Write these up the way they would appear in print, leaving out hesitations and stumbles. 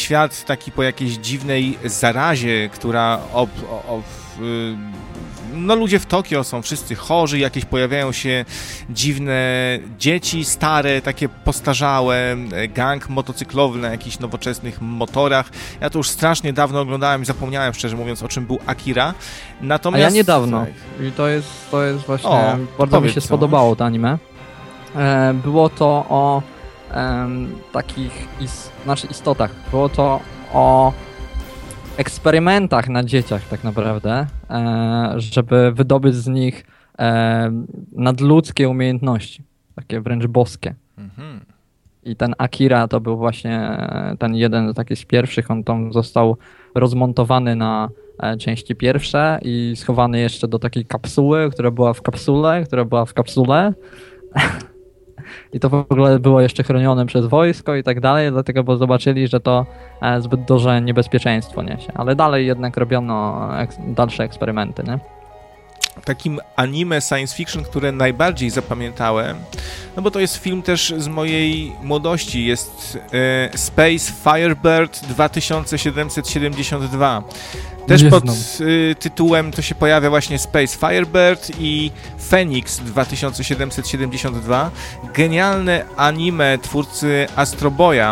świat taki po jakiejś dziwnej zarazie, która no ludzie w Tokio są wszyscy chorzy, jakieś pojawiają się dziwne dzieci, stare, takie postarzałe, gang motocyklowy na jakichś nowoczesnych motorach. Ja to już strasznie dawno oglądałem i zapomniałem, szczerze mówiąc, o czym był Akira. Natomiast... A ja niedawno. I to jest właśnie... bardzo mi się spodobało to anime. Było to o takich istotach. Było to o eksperymentach na dzieciach tak naprawdę, żeby wydobyć z nich nadludzkie umiejętności, takie wręcz boskie. Mhm. I ten Akira to był właśnie ten jeden taki z pierwszych, on tam został rozmontowany na części pierwsze i schowany jeszcze do takiej kapsuły, która była w kapsule. I to w ogóle było jeszcze chronione przez wojsko i tak dalej, dlatego bo zobaczyli, że to zbyt duże niebezpieczeństwo niesie. Ale dalej jednak robiono dalsze eksperymenty, nie? Takim anime science fiction, które najbardziej zapamiętałem, no bo to jest film też z mojej młodości, jest Space Firebird 2772. Też pod tytułem to się pojawia właśnie Space Firebird i Phoenix 2772. Genialne anime twórcy Astro Boya.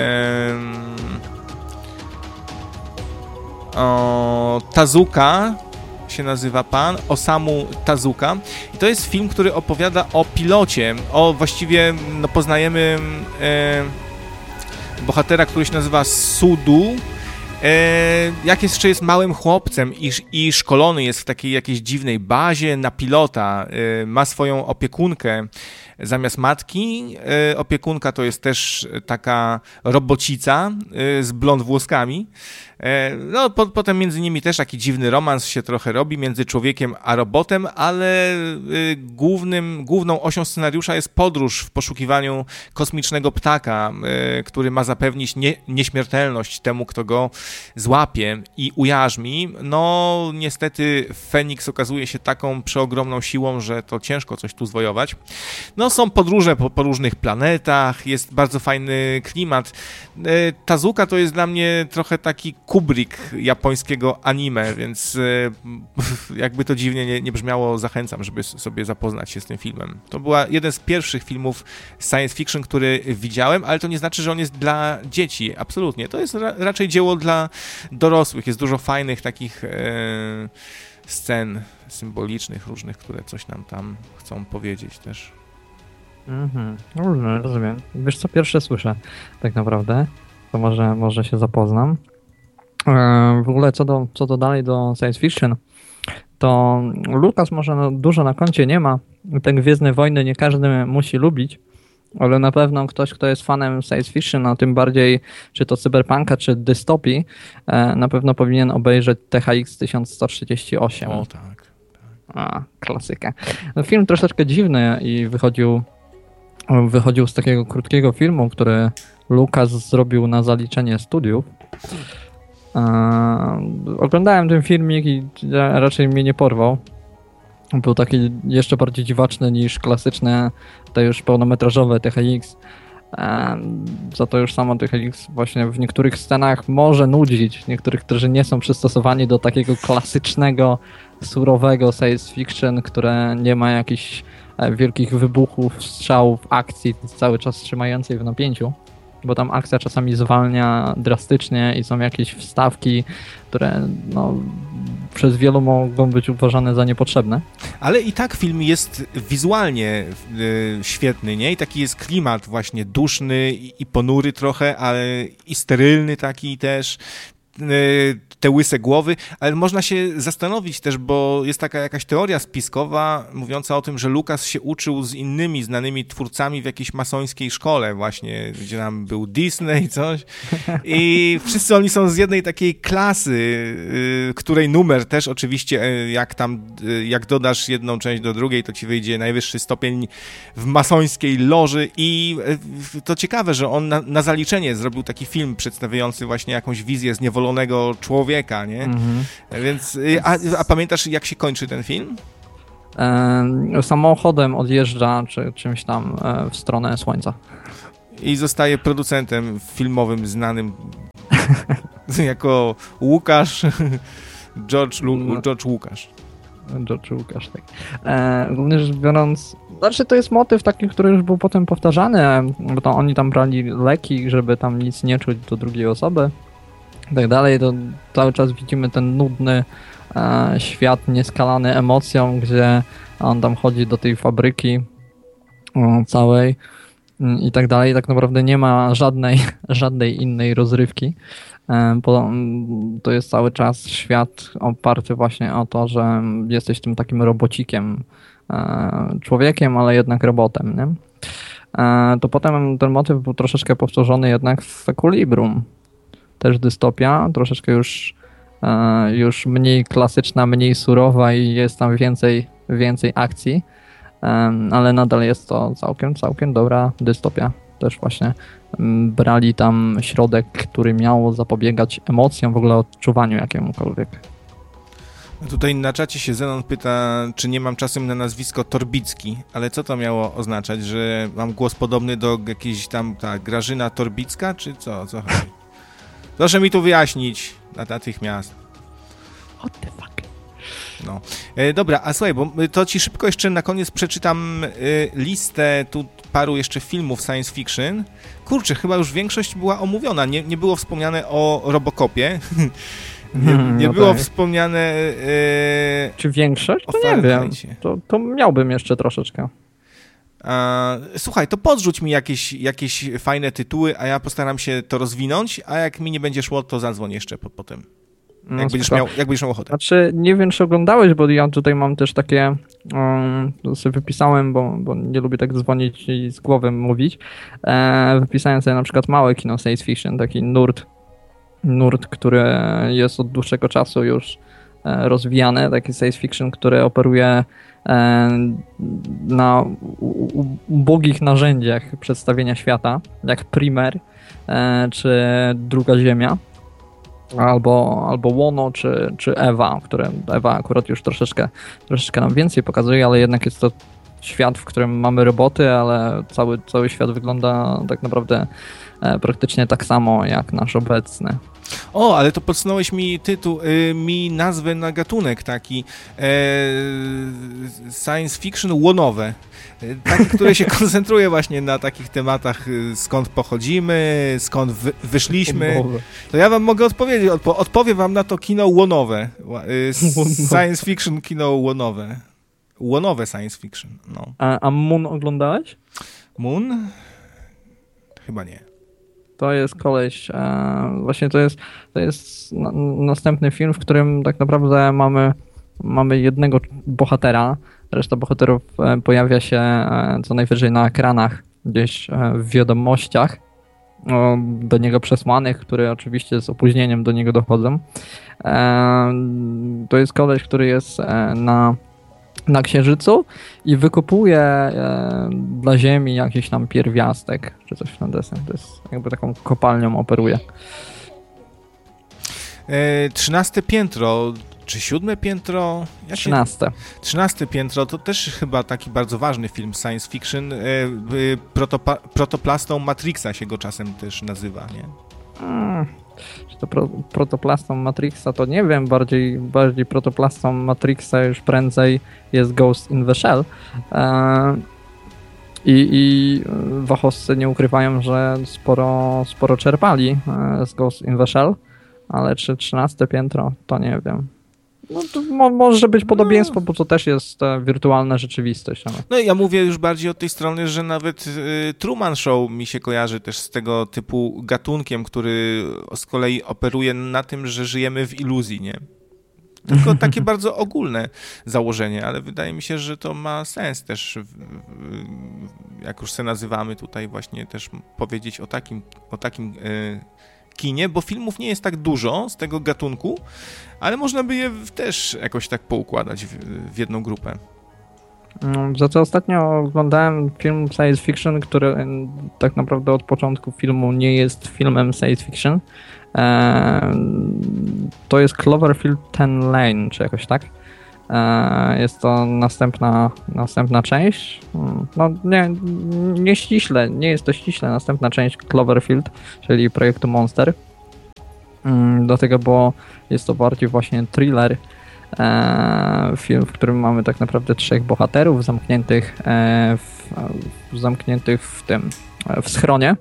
Tazuka się nazywa pan, Osamu Tazuka. I to jest film, który opowiada o pilocie, właściwie no, poznajemy bohatera, który się nazywa Sudu. Jak jeszcze jest małym chłopcem i szkolony jest w takiej jakiejś dziwnej bazie na pilota, ma swoją opiekunkę zamiast matki. Opiekunka to jest też taka robocica z blond włoskami. No, potem między nimi też taki dziwny romans się trochę robi między człowiekiem a robotem, ale główną osią scenariusza jest podróż w poszukiwaniu kosmicznego ptaka, który ma zapewnić nieśmiertelność temu, kto go złapie i ujarzmi. No, niestety Feniks okazuje się taką przeogromną siłą, że to ciężko coś tu zwojować. No, są podróże po różnych planetach, jest bardzo fajny klimat. Tazuka to jest dla mnie trochę taki Kubrick japońskiego anime, więc jakby to dziwnie nie brzmiało, zachęcam, żeby sobie zapoznać się z tym filmem. To był jeden z pierwszych filmów science fiction, który widziałem, ale to nie znaczy, że on jest dla dzieci. Absolutnie. To jest raczej dzieło dla dorosłych. Jest dużo fajnych takich scen symbolicznych różnych, które coś nam tam chcą powiedzieć też. Rozumiem. Wiesz co, pierwsze słyszę tak naprawdę, to może się zapoznam. W ogóle co do dalej do science fiction, to Lucas może dużo na koncie nie ma. Te Gwiezdne Wojny nie każdy musi lubić, ale na pewno ktoś, kto jest fanem science fiction, a tym bardziej czy to cyberpunka, czy dystopii, na pewno powinien obejrzeć THX 1138. O tak. Klasyka. No, film troszeczkę dziwny i wychodził z takiego krótkiego filmu, który Lucas zrobił na zaliczenie studiów. Oglądałem ten filmik i raczej mnie nie porwał. Był taki jeszcze bardziej dziwaczny niż klasyczne, te już pełnometrażowe THX. Za to już samo THX właśnie w niektórych scenach może nudzić. Niektórych, którzy nie są przystosowani do takiego klasycznego, surowego science fiction, które nie ma jakichś wielkich wybuchów, strzałów, akcji cały czas trzymającej w napięciu, bo tam akcja czasami zwalnia drastycznie i są jakieś wstawki, które no, przez wielu mogą być uważane za niepotrzebne. Ale i tak film jest wizualnie świetny, nie? I taki jest klimat właśnie duszny i ponury trochę, ale i sterylny taki też. Te łyse głowy, ale można się zastanowić też, bo jest taka jakaś teoria spiskowa mówiąca o tym, że Lucas się uczył z innymi znanymi twórcami w jakiejś masońskiej szkole właśnie, gdzie nam był Disney coś i wszyscy oni są z jednej takiej klasy, której numer też oczywiście, jak dodasz jedną część do drugiej, to ci wyjdzie najwyższy stopień w masońskiej loży i to ciekawe, że on na zaliczenie zrobił taki film przedstawiający właśnie jakąś wizję zniewolonego człowieka, nie? Więc, a pamiętasz, jak się kończy ten film? Samochodem odjeżdża, czy czymś tam w stronę Słońca. I zostaje producentem filmowym znanym Jako Łukasz, George Łukasz. George Łukasz, tak. Głównie rzecz biorąc, znaczy to jest motyw taki, który już był potem powtarzany, bo to oni tam brali leki, żeby tam nic nie czuć do drugiej osoby i tak dalej, to cały czas widzimy ten nudny świat nieskalany emocją, gdzie on tam chodzi do tej fabryki całej i tak dalej. Tak naprawdę nie ma żadnej innej rozrywki. To jest cały czas świat oparty właśnie o to, że jesteś tym takim robocikiem, człowiekiem, ale jednak robotem, nie? To potem ten motyw był troszeczkę powtórzony jednak w Equilibrium. Też dystopia, troszeczkę już mniej klasyczna, mniej surowa i jest tam więcej akcji, ale nadal jest to całkiem dobra dystopia. Też właśnie brali tam środek, który miał zapobiegać emocjom, w ogóle odczuwaniu jakiemukolwiek. Tutaj na czacie się Zenon pyta, czy nie mam czasem na nazwisko Torbicki, ale co to miało oznaczać, że mam głos podobny do jakiejś tam Grażyna Torbicka, czy co chodzi? Proszę mi tu wyjaśnić natychmiast. What the fuck? No. Dobra, a słuchaj, bo to ci szybko jeszcze na koniec przeczytam listę tu paru jeszcze filmów science fiction. Kurczę, chyba już większość była omówiona. Nie było wspomniane o Robocopie. Nie było tak. Wspomniane czy większość? To nie wiem. To miałbym jeszcze troszeczkę. Słuchaj, to podrzuć mi jakieś fajne tytuły, a ja postaram się to rozwinąć, a jak mi nie będzie szło, to zadzwoń jeszcze potem. Jak będziesz miał ochotę. Znaczy, nie wiem, czy oglądałeś, bo ja tutaj mam też takie, sobie wypisałem, bo nie lubię tak dzwonić i z głowy mówić. Wypisałem sobie na przykład małe kino science fiction, taki nurt, który jest od dłuższego czasu już rozwijany, taki science fiction, który operuje na ubogich narzędziach przedstawienia świata, jak Primer czy Druga Ziemia. Albo Łono, czy Ewa, które Ewa akurat już troszeczkę nam więcej pokazuje, ale jednak jest to świat, w którym mamy roboty, ale cały świat wygląda tak naprawdę praktycznie tak samo jak nasz obecny. O, ale to podsunąłeś mi nazwę na gatunek taki science fiction łonowe. Takie, które się koncentruje właśnie na takich tematach, skąd pochodzimy, skąd wyszliśmy. To ja wam mogę odpowiedzieć, odpowiem wam na to kino łonowe. Science fiction kino łonowe. Łonowe science fiction, no. A Moon oglądałeś? Moon? Chyba nie. To jest koleś, właśnie to jest następny film, w którym tak naprawdę mamy jednego bohatera, reszta bohaterów pojawia się co najwyżej na ekranach, gdzieś w wiadomościach do niego przesłanych, które oczywiście z opóźnieniem do niego dochodzą. To jest koleś, który jest na Księżycu i wykopuje dla Ziemi jakiś tam pierwiastek, czy coś w ten deseń. To jest jakby taką kopalnią operuje. 13 piętro, czy 7 piętro? 13 piętro to też chyba taki bardzo ważny film science fiction. Protoplastą Matrixa się go czasem też nazywa, nie? Czy to protoplastą Matrixa, to nie wiem, bardziej protoplastą Matrixa już prędzej jest Ghost in the Shell. I fachowcy nie ukrywają, że sporo czerpali z Ghost in the Shell, ale czy 13 piętro, to nie wiem. No to może być podobieństwo, bo to też jest wirtualna rzeczywistość. Ale... No ja mówię już bardziej od tej strony, że nawet Truman Show mi się kojarzy też z tego typu gatunkiem, który z kolei operuje na tym, że żyjemy w iluzji, nie? Tylko takie bardzo ogólne założenie, ale wydaje mi się, że to ma sens też, jak już się nazywamy tutaj właśnie też powiedzieć o takim kinie, bo filmów nie jest tak dużo z tego gatunku, ale można by je też jakoś tak poukładać w jedną grupę. Za to ostatnio oglądałem film science fiction, który tak naprawdę od początku filmu nie jest filmem science fiction. To jest Cloverfield 10 Lane, czy jakoś tak. Jest to następna część. No nie ściśle, nie jest to ściśle następna część Cloverfield, czyli projektu Monster. do tego, bo jest to bardziej właśnie thriller, film, w którym mamy tak naprawdę 3 bohaterów zamkniętych w schronie.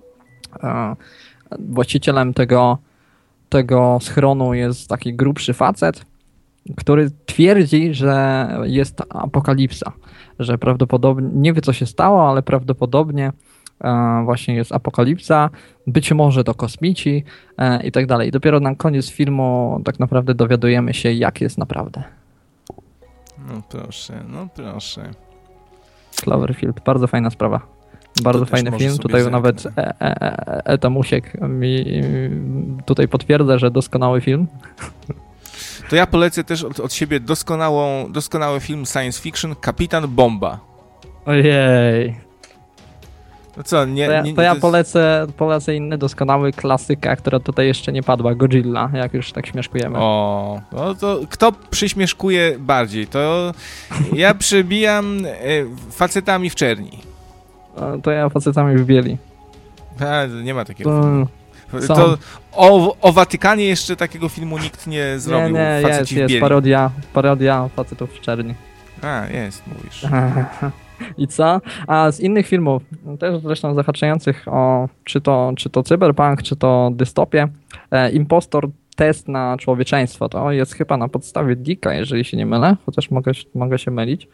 Właścicielem tego schronu jest taki grubszy facet, który twierdzi, że jest apokalipsa, że prawdopodobnie, nie wie co się stało, ale prawdopodobnie właśnie jest apokalipsa, być może to kosmici i tak dalej. Dopiero na koniec filmu tak naprawdę dowiadujemy się, jak jest naprawdę. No proszę. Cloverfield, bardzo fajna sprawa. Bardzo fajny film. Tutaj nawet Etamusiek mi tutaj potwierdza, że doskonały film. To ja polecę też od siebie doskonały film science fiction Kapitan Bomba. Ojej. No co, ja polecę inny doskonały klasyka, która tutaj jeszcze nie padła, Godzilla, jak już tak śmieszkujemy. O, no to kto przyśmieszkuje bardziej? To ja przybijam facetami w czerni. To ja facetami w bieli. Nie ma takiego filmu. To o Watykanie jeszcze takiego filmu nikt nie zrobił. Nie, jest parodia facetów w czerni. Jest, mówisz. I co? A z innych filmów, też zresztą zahaczających o czy to cyberpunk, czy to dystopię, Impostor test na człowieczeństwo. To jest chyba na podstawie Dicka, jeżeli się nie mylę, chociaż mogę się mylić.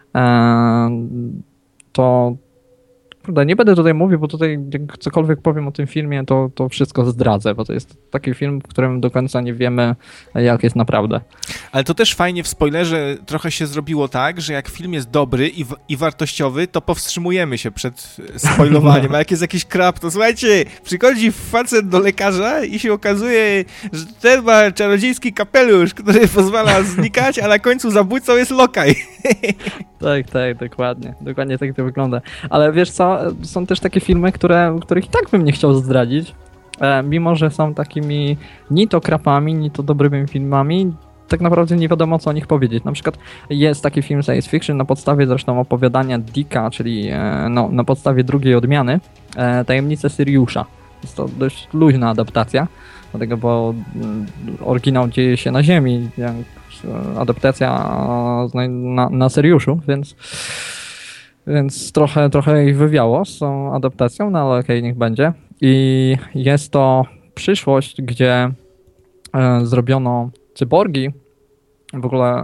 To nie będę tutaj mówił, bo tutaj jak cokolwiek powiem o tym filmie, to wszystko zdradzę, bo to jest taki film, w którym do końca nie wiemy, jak jest naprawdę. Ale to też fajnie w spoilerze trochę się zrobiło tak, że jak film jest dobry i wartościowy, to powstrzymujemy się przed spoilowaniem, a jak jest jakiś krap, to słuchajcie, przychodzi facet do lekarza i się okazuje, że ten ma czarodziejski kapelusz, który pozwala znikać, a na końcu zabójcą jest lokaj. Tak, dokładnie tak to wygląda. Ale wiesz co, są też takie filmy, których i tak bym nie chciał zdradzić, mimo że są takimi ni to krapami, ni to dobrymi filmami, tak naprawdę nie wiadomo co o nich powiedzieć. Na przykład jest taki film science fiction na podstawie zresztą opowiadania Dicka, czyli na podstawie drugiej odmiany, Tajemnice Syriusza. Jest to dość luźna adaptacja, dlatego bo oryginał dzieje się na Ziemi, jak adaptacja na Syriuszu, więc trochę ich wywiało z tą adaptacją, no ale okej, niech będzie. I jest to przyszłość, gdzie zrobiono cyborgi, w ogóle,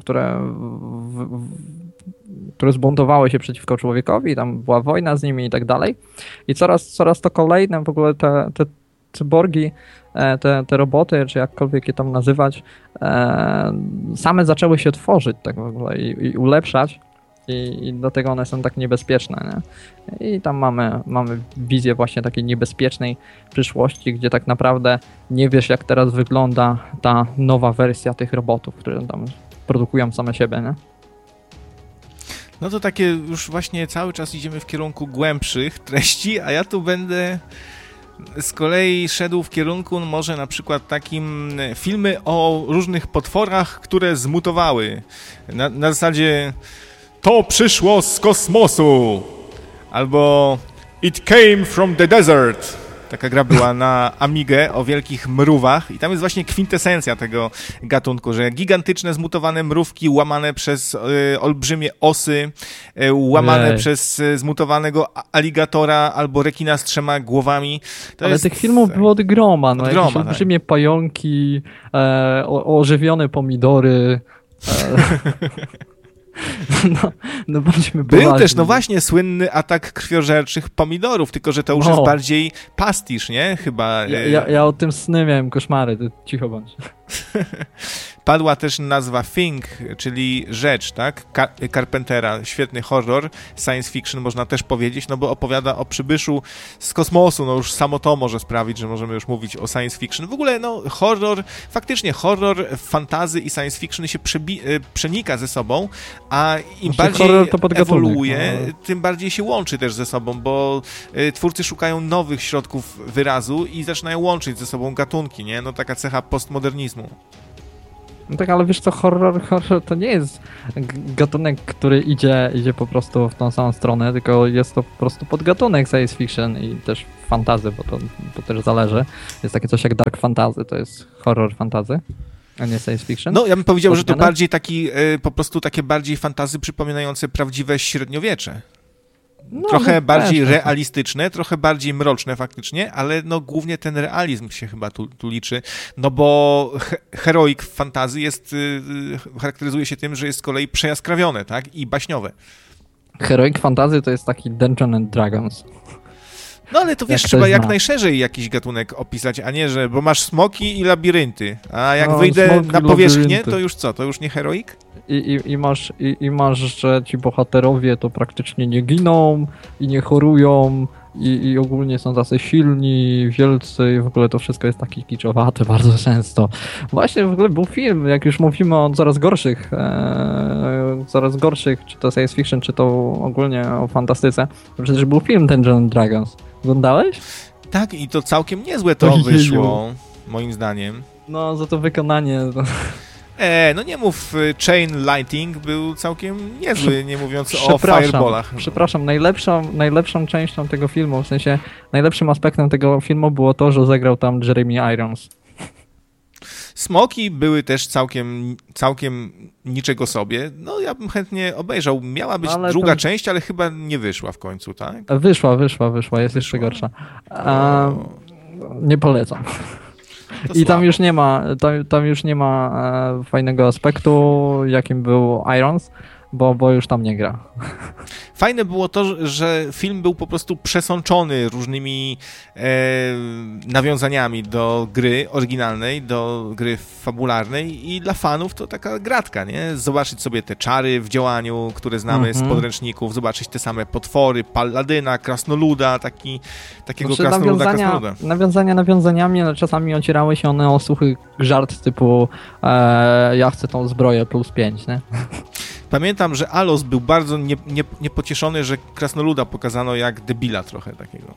które zbuntowały się przeciwko człowiekowi, tam była wojna z nimi i tak dalej. I coraz to kolejne w ogóle te cyborgi, te roboty, czy jakkolwiek je tam nazywać, same zaczęły się tworzyć tak w ogóle i ulepszać. I dlatego one są tak niebezpieczne, nie? I tam mamy wizję właśnie takiej niebezpiecznej przyszłości, gdzie tak naprawdę nie wiesz, jak teraz wygląda ta nowa wersja tych robotów, które tam produkują same siebie, nie? No to takie już właśnie cały czas idziemy w kierunku głębszych treści, a ja tu będę z kolei szedł w kierunku może na przykład takim filmy o różnych potworach, które zmutowały. Na zasadzie to przyszło z kosmosu, albo It came from the desert. Taka gra była na Amigę o wielkich mrówach i tam jest właśnie kwintesencja tego gatunku, że gigantyczne zmutowane mrówki łamane przez olbrzymie osy, łamane przez zmutowanego aligatora albo rekina z 3 głowami. Ale tych filmów było od groma, jakieś olbrzymie pająki, ożywione pomidory. No bądźmy poważni. Był też, no właśnie, słynny atak krwiożerczych pomidorów, tylko że to już jest bardziej pastisz, nie? Chyba. Ja o tym sny miałem koszmary, ty cicho bądź. Padła też nazwa Thing, czyli rzecz, tak? Carpentera, świetny horror, science fiction można też powiedzieć, no bo opowiada o przybyszu z kosmosu, no już samo to może sprawić, że możemy już mówić o science fiction. W ogóle, no faktycznie horror, fantasy i science fiction się przenika ze sobą, a im bardziej ewoluuje, tym bardziej się łączy też ze sobą, bo twórcy szukają nowych środków wyrazu i zaczynają łączyć ze sobą gatunki, nie? No taka cecha postmodernizmu. No tak, ale wiesz co, horror to nie jest gatunek, który idzie po prostu w tą samą stronę, tylko jest to po prostu podgatunek science fiction i też fantasy, bo to też zależy. Jest takie coś jak dark fantasy, to jest horror fantasy, a nie science fiction. No, ja bym powiedział, że to bardziej taki, po prostu takie bardziej fantasy przypominające prawdziwe średniowiecze. No, trochę bardziej też, realistyczne, trochę bardziej mroczne faktycznie, ale no głównie ten realizm się chyba tu liczy, no bo heroic fantasy charakteryzuje się tym, że jest z kolei przejaskrawione, tak, i baśniowe. Heroic fantasy to jest taki Dungeons and Dragons. No ale to wiesz, trzeba jak najszerzej jakiś gatunek opisać, a nie, że bo masz smoki i labirynty, a jak wyjdę na powierzchnię, to już co, to już nie heroic? I masz, że ci bohaterowie to praktycznie nie giną i nie chorują i ogólnie są tacy silni, wielcy i w ogóle to wszystko jest takie kiczowate bardzo często. Właśnie w ogóle był film, jak już mówimy o coraz gorszych, czy to science fiction, czy to ogólnie o fantastyce, to przecież był film Dungeons and Dragons. Oglądałeś? Tak, i to całkiem niezłe to wyszło, moim zdaniem. No, za to wykonanie... No nie mów, Chain Lighting był całkiem niezły, nie mówiąc o fireballach. Przepraszam, najlepszą częścią tego filmu, w sensie najlepszym aspektem tego filmu było to, że zagrał tam Jeremy Irons. Smoki były też całkiem niczego sobie. No ja bym chętnie obejrzał. Miała być druga część, ale chyba nie wyszła w końcu, tak? Wyszła, jest jeszcze gorsza. Nie polecam. I tam już nie ma fajnego aspektu, jakim był Irons, bo już tam nie gra. Fajne było to, że film był po prostu przesączony różnymi nawiązaniami do gry oryginalnej, do gry fabularnej i dla fanów to taka gratka, nie? Zobaczyć sobie te czary w działaniu, które znamy z podręczników, zobaczyć te same potwory, paladyna, krasnoluda, takiego krasnoluda. Nawiązania nawiązaniami, ale czasami ocierały się one o suchy żart typu ja chcę tą zbroję +5, nie? Pamiętam, że Alos był bardzo niepocieszony, że krasnoluda pokazano jak debila trochę takiego.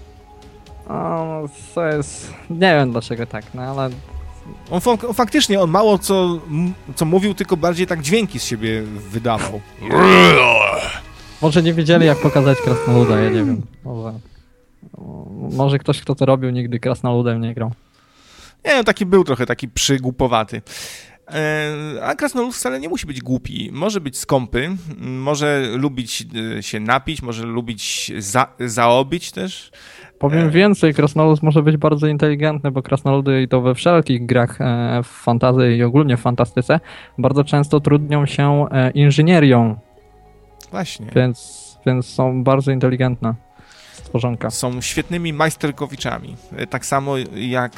To jest... Nie wiem dlaczego tak, no ale... On faktycznie, on mało co mówił, tylko bardziej tak dźwięki z siebie wydawał. Może nie wiedzieli jak pokazać krasnoluda, ja nie wiem. Może ktoś, kto to robił, nigdy krasnoludem nie grał. Nie, no taki był trochę taki przygłupowaty. A krasnolud wcale nie musi być głupi. Może być skąpy, może lubić się napić, może lubić zaobić też. Powiem więcej, krasnolud może być bardzo inteligentny, bo krasnoludy i to we wszelkich grach w fantasy i ogólnie w fantastyce bardzo często trudnią się inżynierią. Właśnie. Więc są bardzo inteligentne stworzonka. Są świetnymi majsterkowiczami. Tak samo jak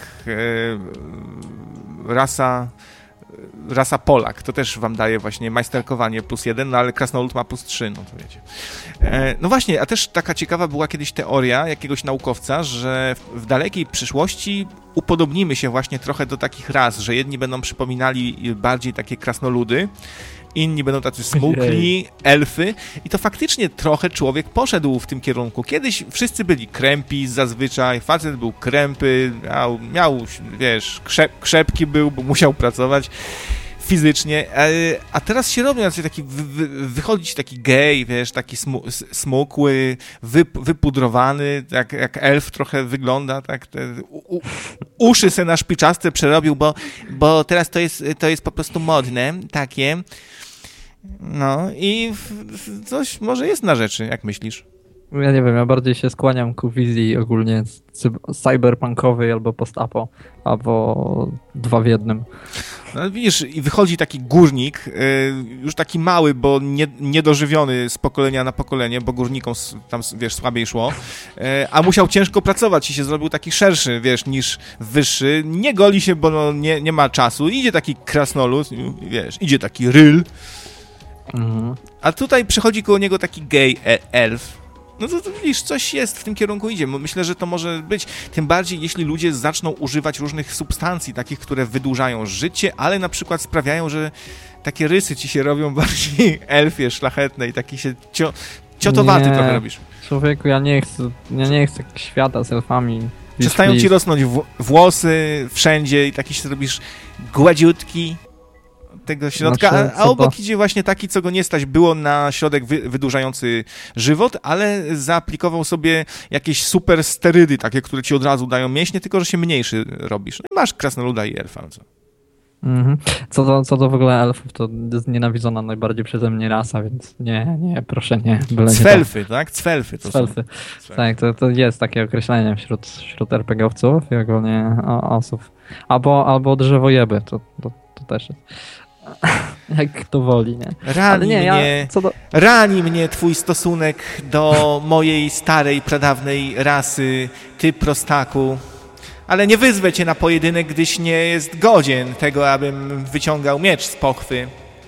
rasa Polak, to też wam daje właśnie majsterkowanie +1, no ale krasnolud ma +3, no to wiecie. No właśnie, a też taka ciekawa była kiedyś teoria jakiegoś naukowca, że w dalekiej przyszłości upodobnimy się właśnie trochę do takich ras, że jedni będą przypominali bardziej takie krasnoludy, inni będą tacy smukli, elfy i to faktycznie trochę człowiek poszedł w tym kierunku. Kiedyś wszyscy byli krępi zazwyczaj, facet był krępy, miał wiesz, krzepki był, bo musiał pracować fizycznie, a teraz się robią taki, wychodzić taki gej, wiesz, taki smukły, wypudrowany, jak elf trochę wygląda, tak, uszy se na szpiczaste przerobił, bo teraz to jest po prostu modne, takie. No i coś może jest na rzeczy, jak myślisz? Ja nie wiem, ja bardziej się skłaniam ku wizji ogólnie cyberpunkowej albo post-apo, albo 2 w 1. No, widzisz, i wychodzi taki górnik, już taki mały, bo niedożywiony z pokolenia na pokolenie, bo górnikom tam, wiesz, słabiej szło, a musiał ciężko pracować i się zrobił taki szerszy, wiesz, niż wyższy. Nie goli się, bo no, nie ma czasu. Idzie taki krasnolud, wiesz, idzie taki ryl, a tutaj przychodzi koło niego taki gej elf. No to widzisz, coś jest w tym kierunku idzie. Myślę, że to może być. Tym bardziej, jeśli ludzie zaczną używać różnych substancji, takich, które wydłużają życie, ale na przykład sprawiają, że takie rysy ci się robią bardziej elfie, szlachetne i taki się ciotowaty trochę robisz. Człowieku, ja nie chcę świata z elfami. Przestają ci rosnąć włosy wszędzie i taki się robisz gładziutki. tego środka, Znaczy, a obok idzie właśnie taki, co go nie stać było na środek wydłużający żywot, ale zaaplikował sobie jakieś super sterydy, takie, które ci od razu dają mięśnie, tylko że się mniejszy robisz. No i masz krasnoluda i elfa. Co? Mhm. Co do w ogóle elfów, to jest nienawidzona najbardziej przeze mnie rasa, więc nie, proszę nie. Cfelfy, tak? Cfelfy to Cfelfy. Tak, to jest takie określenie wśród RPG-owców i ogólnie osób. Albo drzewojeby, to też jest. Jak kto woli, nie? Rani mnie twój stosunek do mojej starej, pradawnej rasy, ty prostaku. Ale nie wyzwę cię na pojedynek, gdyś nie jest godzien tego, abym wyciągał miecz z pochwy.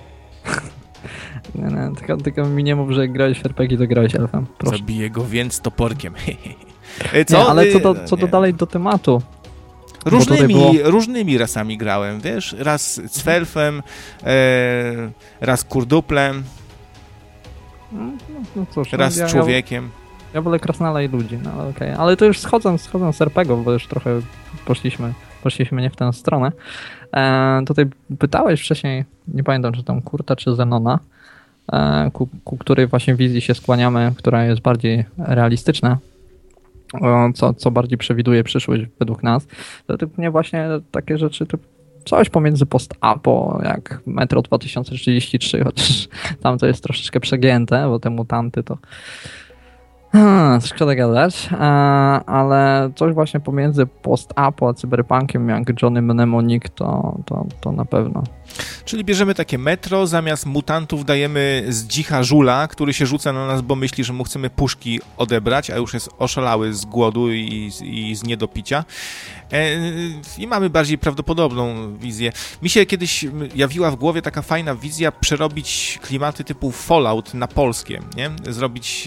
Nie, tylko mi nie mów, że jak grałeś w RPG, to grałeś elfem. Proszę. Zabiję go więc toporkiem. Co? Nie, ale co do dalej do tematu. Różnymi rasami grałem, wiesz? Raz cfelfem, raz kurduplem, no cóż, raz człowiekiem. Ja wolę krasnala i ludzi, no ale okej. Ale to już schodząc z RPG-ów, bo już trochę poszliśmy nie w tę stronę. Tutaj pytałeś wcześniej, nie pamiętam, czy tam Kurta, czy Zenona, ku której właśnie wizji się skłaniamy, która jest bardziej realistyczna, co bardziej przewiduje przyszłość według nas. To typu mnie właśnie takie rzeczy typu coś pomiędzy post-apo, jak Metro 2033, chociaż tam to jest troszeczkę przegięte, bo te mutanty to szkoda gadać, ale coś właśnie pomiędzy post-apo a cyberpunkiem jak Johnny Mnemonic to na pewno. Czyli bierzemy takie metro, zamiast mutantów dajemy zdzicha żula, który się rzuca na nas, bo myśli, że mu chcemy puszki odebrać, a już jest oszalały z głodu i z niedopicia. I mamy bardziej prawdopodobną wizję. Mi się kiedyś jawiła w głowie taka fajna wizja przerobić klimaty typu Fallout na polskie, nie? Zrobić,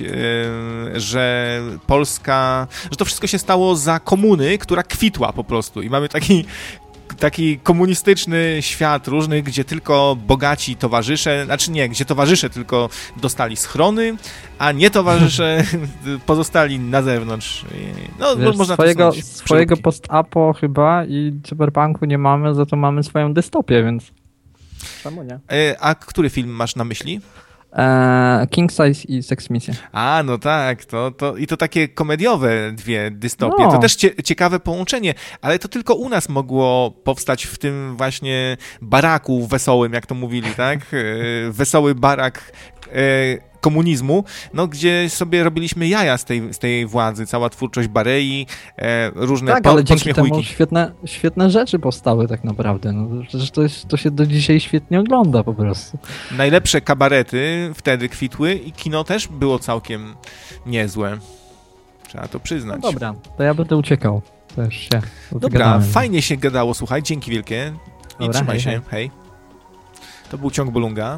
że Polska, że to wszystko się stało za komuny, która kwitła po prostu i mamy taki komunistyczny świat różnych, gdzie tylko bogaci towarzysze, znaczy nie, gdzie towarzysze tylko dostali schrony, a nie towarzysze pozostali na zewnątrz. No, wiesz, można swojego post-apo chyba i cyberpunku nie mamy, za to mamy swoją dystopię, więc czemu nie? A który film masz na myśli? King Size i Sex Mission. A, no tak, i to takie komediowe dwie dystopie. No. To też ciekawe połączenie, ale to tylko u nas mogło powstać w tym właśnie baraku wesołym, jak to mówili, tak? Wesoły barak komunizmu, no, gdzie sobie robiliśmy jaja z tej władzy, cała twórczość Barei, różne tak, ale dzięki temu świetne rzeczy powstały tak naprawdę. No, przecież to się do dzisiaj świetnie ogląda po prostu. Najlepsze kabarety wtedy kwitły i kino też było całkiem niezłe. Trzeba to przyznać. No dobra, to ja będę uciekał. Też się dobra, fajnie się gadało, słuchaj, dzięki wielkie i dobra, trzymaj się, hej. To był Ciąg Bolunga.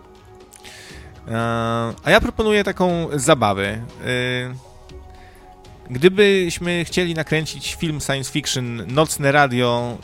A ja proponuję taką zabawę. Gdybyśmy chcieli nakręcić film science fiction, Nocne Radio...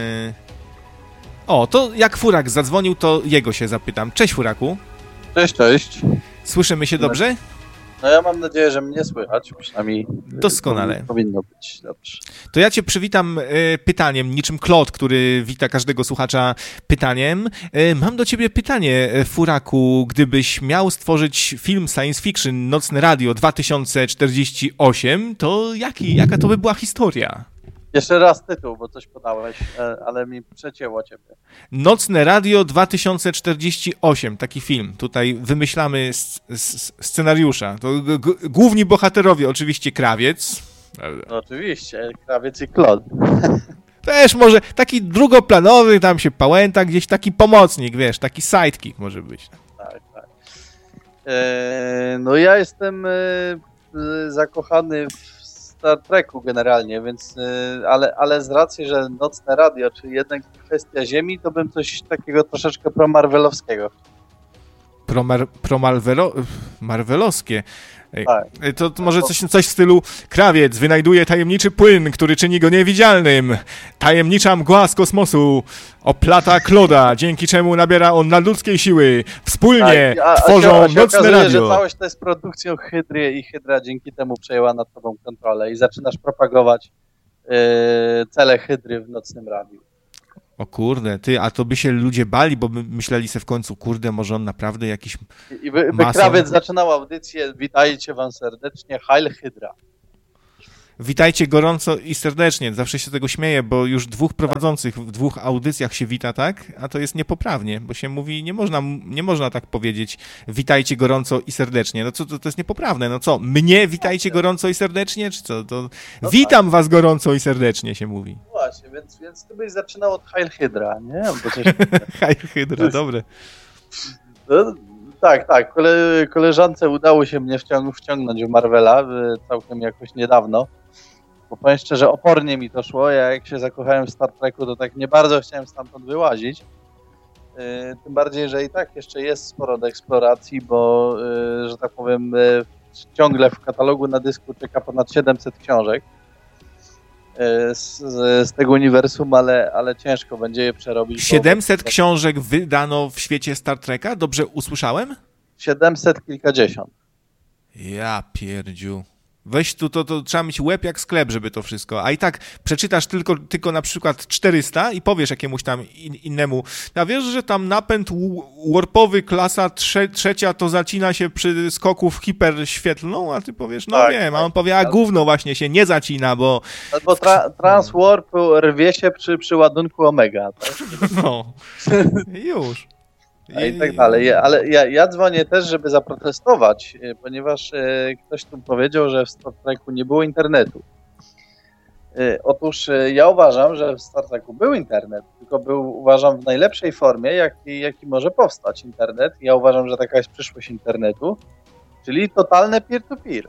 to jak Furak zadzwonił, to jego się zapytam. Cześć, Furaku. Cześć. Słyszymy się dobrze? No ja mam nadzieję, że mnie słychać, przynajmniej doskonale. Powinno być dobrze. To ja cię przywitam pytaniem, niczym Claude, który wita każdego słuchacza pytaniem. Mam do ciebie pytanie, Furaku, gdybyś miał stworzyć film science fiction Nocne Radio 2048, to jaka to by była historia? Jeszcze raz tytuł, bo coś podałeś, ale mi przecięło ciebie. Nocne Radio 2048, taki film. Tutaj wymyślamy scenariusza. To główni bohaterowie, oczywiście Krawiec. No, oczywiście, Krawiec i Claude. Też może taki drugoplanowy, tam się pałęta, gdzieś taki pomocnik, wiesz, taki sidekick może być. Tak. No ja jestem zakochany w Star Treku generalnie, więc, ale z racji, że Nocne Radio, czyli jednak kwestia Ziemi, to bym coś takiego troszeczkę pro-marvelowskiego. Marvelowskie. Tak. To może coś w stylu Krawiec wynajduje tajemniczy płyn, który czyni go niewidzialnym. Tajemnicza mgła z kosmosu oplata Claude'a, dzięki czemu nabiera on nadludzkiej siły. Wspólnie tworzą Nocne okazuje, Radio. Że całość to jest produkcją Hydry i Hydra dzięki temu przejęła nad tobą kontrolę i zaczynasz propagować cele Hydry w Nocnym Radiu. O kurde, a to by się ludzie bali, bo by myśleli sobie w końcu, kurde, może on naprawdę jakiś I by krawiec zaczynał audycję, witajcie wam serdecznie, Heil Hydra. Witajcie gorąco i serdecznie. Zawsze się z tego śmieję, bo już dwóch prowadzących w dwóch audycjach się wita, tak? A to jest niepoprawnie, bo się mówi, nie można tak powiedzieć, witajcie gorąco i serdecznie. No co, to jest niepoprawne. No co, mnie witajcie gorąco i serdecznie, czy co? To witam was gorąco i serdecznie się mówi. Właśnie, więc ty byś zaczynał od Heil Hydra, nie? Bo coś... Heil Hydra, dobre. No, tak. Koleżance udało się mnie wciągnąć w Marvela całkiem jakoś niedawno. Bo powiem szczerze, opornie mi to szło. Ja jak się zakochałem w Star Treku, to tak nie bardzo chciałem stamtąd wyłazić. Tym bardziej, że i tak jeszcze jest sporo do eksploracji, bo, że tak powiem, ciągle w katalogu na dysku czeka ponad 700 książek z tego uniwersum, ale ciężko będzie je przerobić. 700 książek wydano w świecie Star Treka? Dobrze usłyszałem? 700 kilkadziesiąt. Ja pierdziu. Weź tu, to trzeba mieć łeb jak sklep, żeby to wszystko. A i tak przeczytasz tylko na przykład 400 i powiesz jakiemuś tam innemu, a wiesz, że tam napęd warpowy klasa trzecia to zacina się przy skoku w hiperświetlną, a ty powiesz, no tak, wiem, a on powie, a gówno właśnie się nie zacina, bo... Albo transwarp rwie się przy ładunku omega. Tak? No, już. I tak dalej, ale ja dzwonię też, żeby zaprotestować, ponieważ ktoś tu powiedział, że w Star Treku nie było internetu. Otóż ja uważam, że w Star Treku był internet, tylko uważam w najlepszej formie, jaki może powstać internet. Ja uważam, że taka jest przyszłość internetu, czyli totalne peer-to-peer.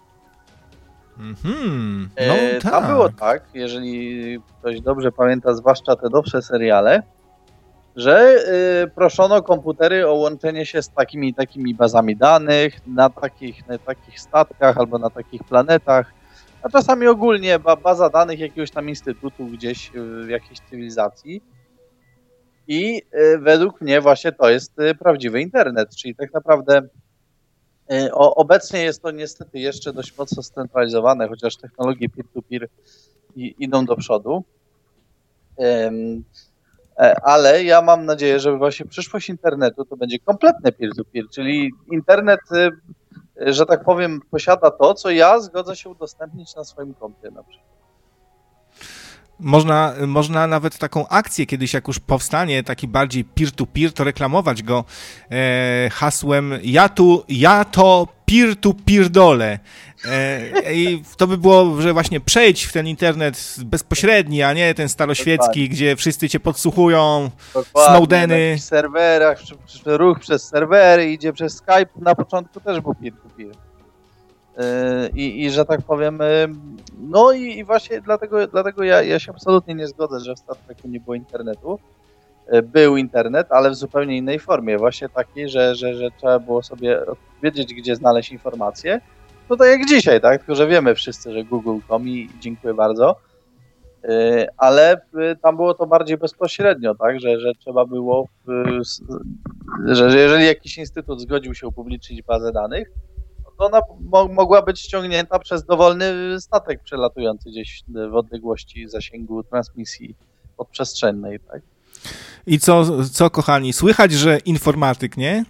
No, tak. Tam było tak, jeżeli ktoś dobrze pamięta, zwłaszcza te nowsze seriale, że proszono komputery o łączenie się z takimi bazami danych na takich statkach albo na takich planetach, a czasami ogólnie baza danych jakiegoś tam instytutu gdzieś w jakiejś cywilizacji. I według mnie właśnie to jest prawdziwy internet, czyli tak naprawdę obecnie jest to niestety jeszcze dość mocno scentralizowane, chociaż technologie peer-to-peer idą do przodu. Ale ja mam nadzieję, że właśnie przyszłość internetu to będzie kompletny peer-to-peer, czyli internet, że tak powiem, posiada to, co ja zgodzę się udostępnić na swoim kompie na przykład. Można nawet taką akcję kiedyś, jak już powstanie taki bardziej peer-to-peer, to reklamować go hasłem ja to peer-to-peer dole. I to by było, że właśnie przejdź w ten internet bezpośredni, a nie ten staroświecki, gdzie wszyscy cię podsłuchują, Snowdeny. Na serwerach, ruch przez serwery idzie przez Skype, na początku też był peer-to-peer. I że tak powiem, no i właśnie dlatego ja się absolutnie nie zgodzę, że w Star Treku nie było internetu. Był internet, ale w zupełnie innej formie, właśnie takiej, że trzeba było sobie wiedzieć, gdzie znaleźć informacje. No tak jak dzisiaj, tak? Tylko że wiemy wszyscy, że Google.com i dziękuję bardzo. Ale tam było to bardziej bezpośrednio, tak? Że trzeba było, że jeżeli jakiś instytut zgodził się upublicznić bazę danych, to ona mogła być ściągnięta przez dowolny statek przelatujący gdzieś w odległości zasięgu transmisji podprzestrzennej, tak? I co kochani, słychać, że informatyk, nie?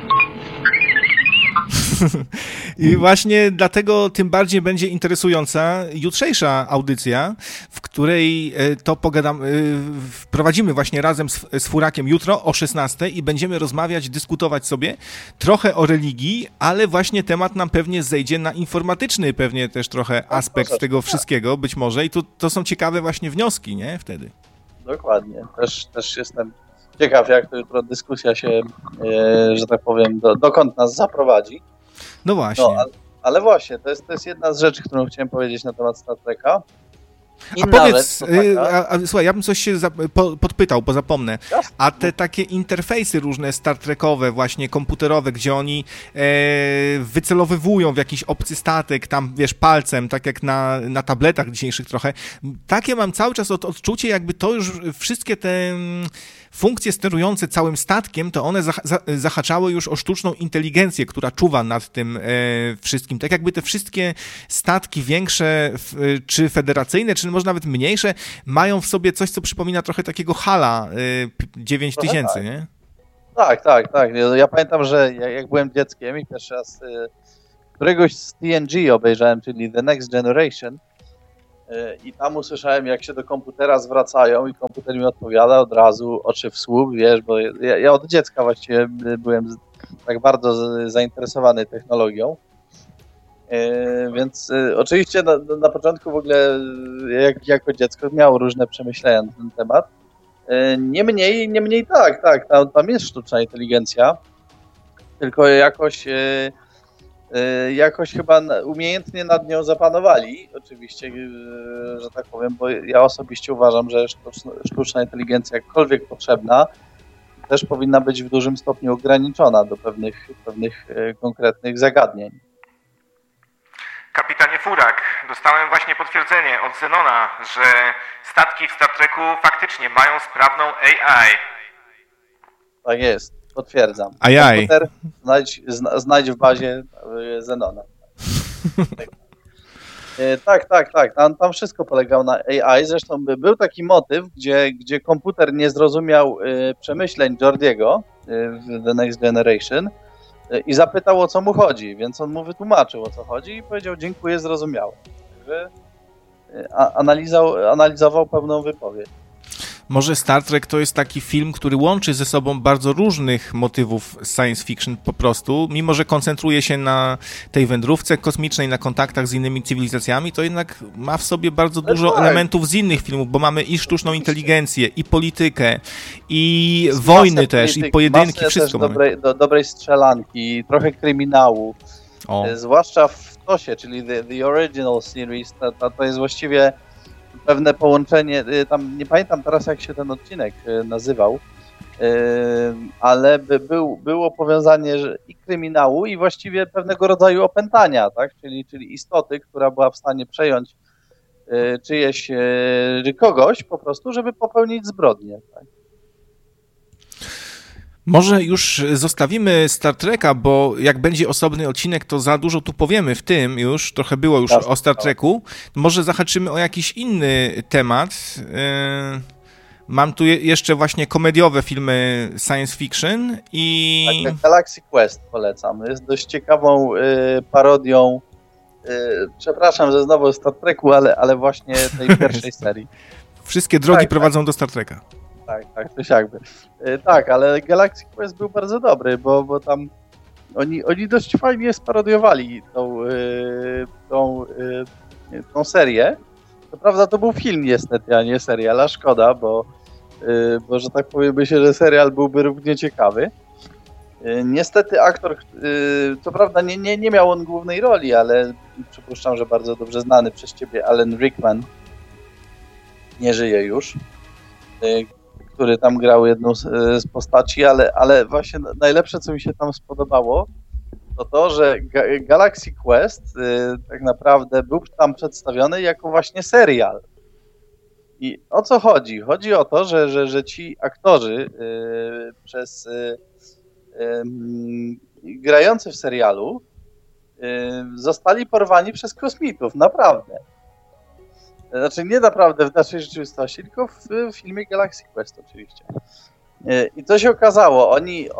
I właśnie dlatego tym bardziej będzie interesująca jutrzejsza audycja, w której to wprowadzimy właśnie razem z Furakiem jutro o 16:00 i będziemy rozmawiać, dyskutować sobie trochę o religii, ale właśnie temat nam pewnie zejdzie na informatyczny pewnie też trochę aspekt tego wszystkiego, być może i to są ciekawe właśnie wnioski, nie? Wtedy. Dokładnie. Też jestem ciekaw, jak to jutro dyskusja się, że tak powiem, dokąd nas zaprowadzi. No właśnie. No, ale właśnie, to jest jedna z rzeczy, którą chciałem powiedzieć na temat Star Treka. A powiedz, słuchaj, ja bym coś się podpytał, bo zapomnę. A te takie interfejsy różne Star Trekowe, właśnie komputerowe, gdzie oni wycelowywują w jakiś obcy statek, tam wiesz, palcem, tak jak na tabletach dzisiejszych trochę, takie mam cały czas odczucie, jakby to już wszystkie te funkcje sterujące całym statkiem, to one zahaczały już o sztuczną inteligencję, która czuwa nad tym wszystkim. Tak jakby te wszystkie statki większe, czy federacyjne, czy może nawet mniejsze, mają w sobie coś, co przypomina trochę takiego HAL-a 9000, tak. Nie? Tak. Ja pamiętam, że jak byłem dzieckiem i pierwszy raz któregoś z TNG obejrzałem, czyli The Next Generation, i tam usłyszałem, jak się do komputera zwracają i komputer mi odpowiada od razu, oczy w słup, wiesz, bo ja od dziecka właściwie byłem tak bardzo zainteresowany technologią, więc oczywiście na początku w ogóle jako dziecko miało różne przemyślenia na ten temat. Niemniej tak, tam jest sztuczna inteligencja, tylko jakoś chyba umiejętnie nad nią zapanowali, oczywiście, że tak powiem, bo ja osobiście uważam, że sztuczna inteligencja, jakkolwiek potrzebna, też powinna być w dużym stopniu ograniczona do pewnych konkretnych zagadnień. Kapitanie Furak, dostałem właśnie potwierdzenie od Zenona, że statki w Star Treku faktycznie mają sprawną AI. Tak jest, potwierdzam. AI. Komputer znajdź w bazie Zenona. Tak. Tam wszystko polegało na AI. Zresztą był taki motyw, gdzie komputer nie zrozumiał przemyśleń Geordiego w The Next Generation i zapytał, o co mu chodzi, więc on mu wytłumaczył, o co chodzi i powiedział, dziękuję, zrozumiałem. Także analizował pewną wypowiedź. Może Star Trek to jest taki film, który łączy ze sobą bardzo różnych motywów science fiction po prostu, mimo że koncentruje się na tej wędrówce kosmicznej, na kontaktach z innymi cywilizacjami, to jednak ma w sobie bardzo dużo elementów z innych filmów, bo mamy i sztuczną inteligencję, i politykę, i wojny też, i pojedynki, wszystko mamy. Dobrej strzelanki, trochę kryminału, zwłaszcza w TOS-ie, czyli The Original Series, to jest właściwie pewne połączenie, tam nie pamiętam teraz, jak się ten odcinek nazywał, ale było powiązanie i kryminału, i właściwie pewnego rodzaju opętania, tak? Czyli istoty, która była w stanie przejąć czyjeś, kogoś po prostu, żeby popełnić zbrodnię. Tak? Może już zostawimy Star Treka, bo jak będzie osobny odcinek, to za dużo tu powiemy w tym już, trochę było już o Star Treku. Może zahaczymy o jakiś inny temat. Mam tu jeszcze właśnie komediowe filmy science fiction i... Tak, Galaxy Quest polecam. Jest dość ciekawą parodią, przepraszam, że znowu o Star Treku, ale właśnie tej pierwszej serii. Wszystkie drogi prowadzą do Star Treka. Tak, coś jakby. Tak, ale Galaxy Quest był bardzo dobry, bo tam oni dość fajnie sparodiowali tą serię. To prawda, to był film niestety, a nie serial, a szkoda, bo że tak powiem, myślę, że serial byłby równie ciekawy. Niestety aktor, co prawda nie miał on głównej roli, ale przypuszczam, że bardzo dobrze znany przez ciebie Alan Rickman nie żyje już, który tam grał jedną z postaci, ale właśnie najlepsze, co mi się tam spodobało, to, że Galaxy Quest tak naprawdę był tam przedstawiony jako właśnie serial. I o co chodzi? Chodzi o to, że ci aktorzy grający w serialu zostali porwani przez kosmitów, naprawdę. Znaczy nie naprawdę w naszej rzeczywistości, tylko w filmie Galaxy Quest oczywiście. I co się okazało?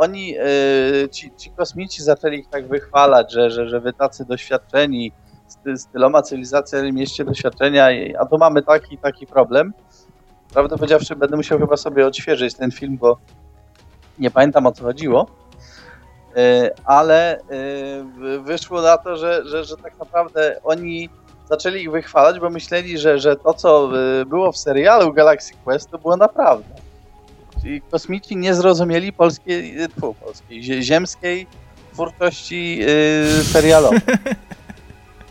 Ci kosmici zaczęli ich tak wychwalać, że wy tacy doświadczeni, z tyloma cywilizacjami mieście doświadczenia, a tu mamy taki problem. Prawdę powiedziawszy, będę musiał chyba sobie odświeżyć ten film, bo nie pamiętam, o co chodziło. Ale wyszło na to, że tak naprawdę oni zaczęli ich wychwalać, bo myśleli, że to, co było w serialu Galaxy Quest, to było naprawdę. Czyli kosmici nie zrozumieli ziemskiej twórczości serialowej.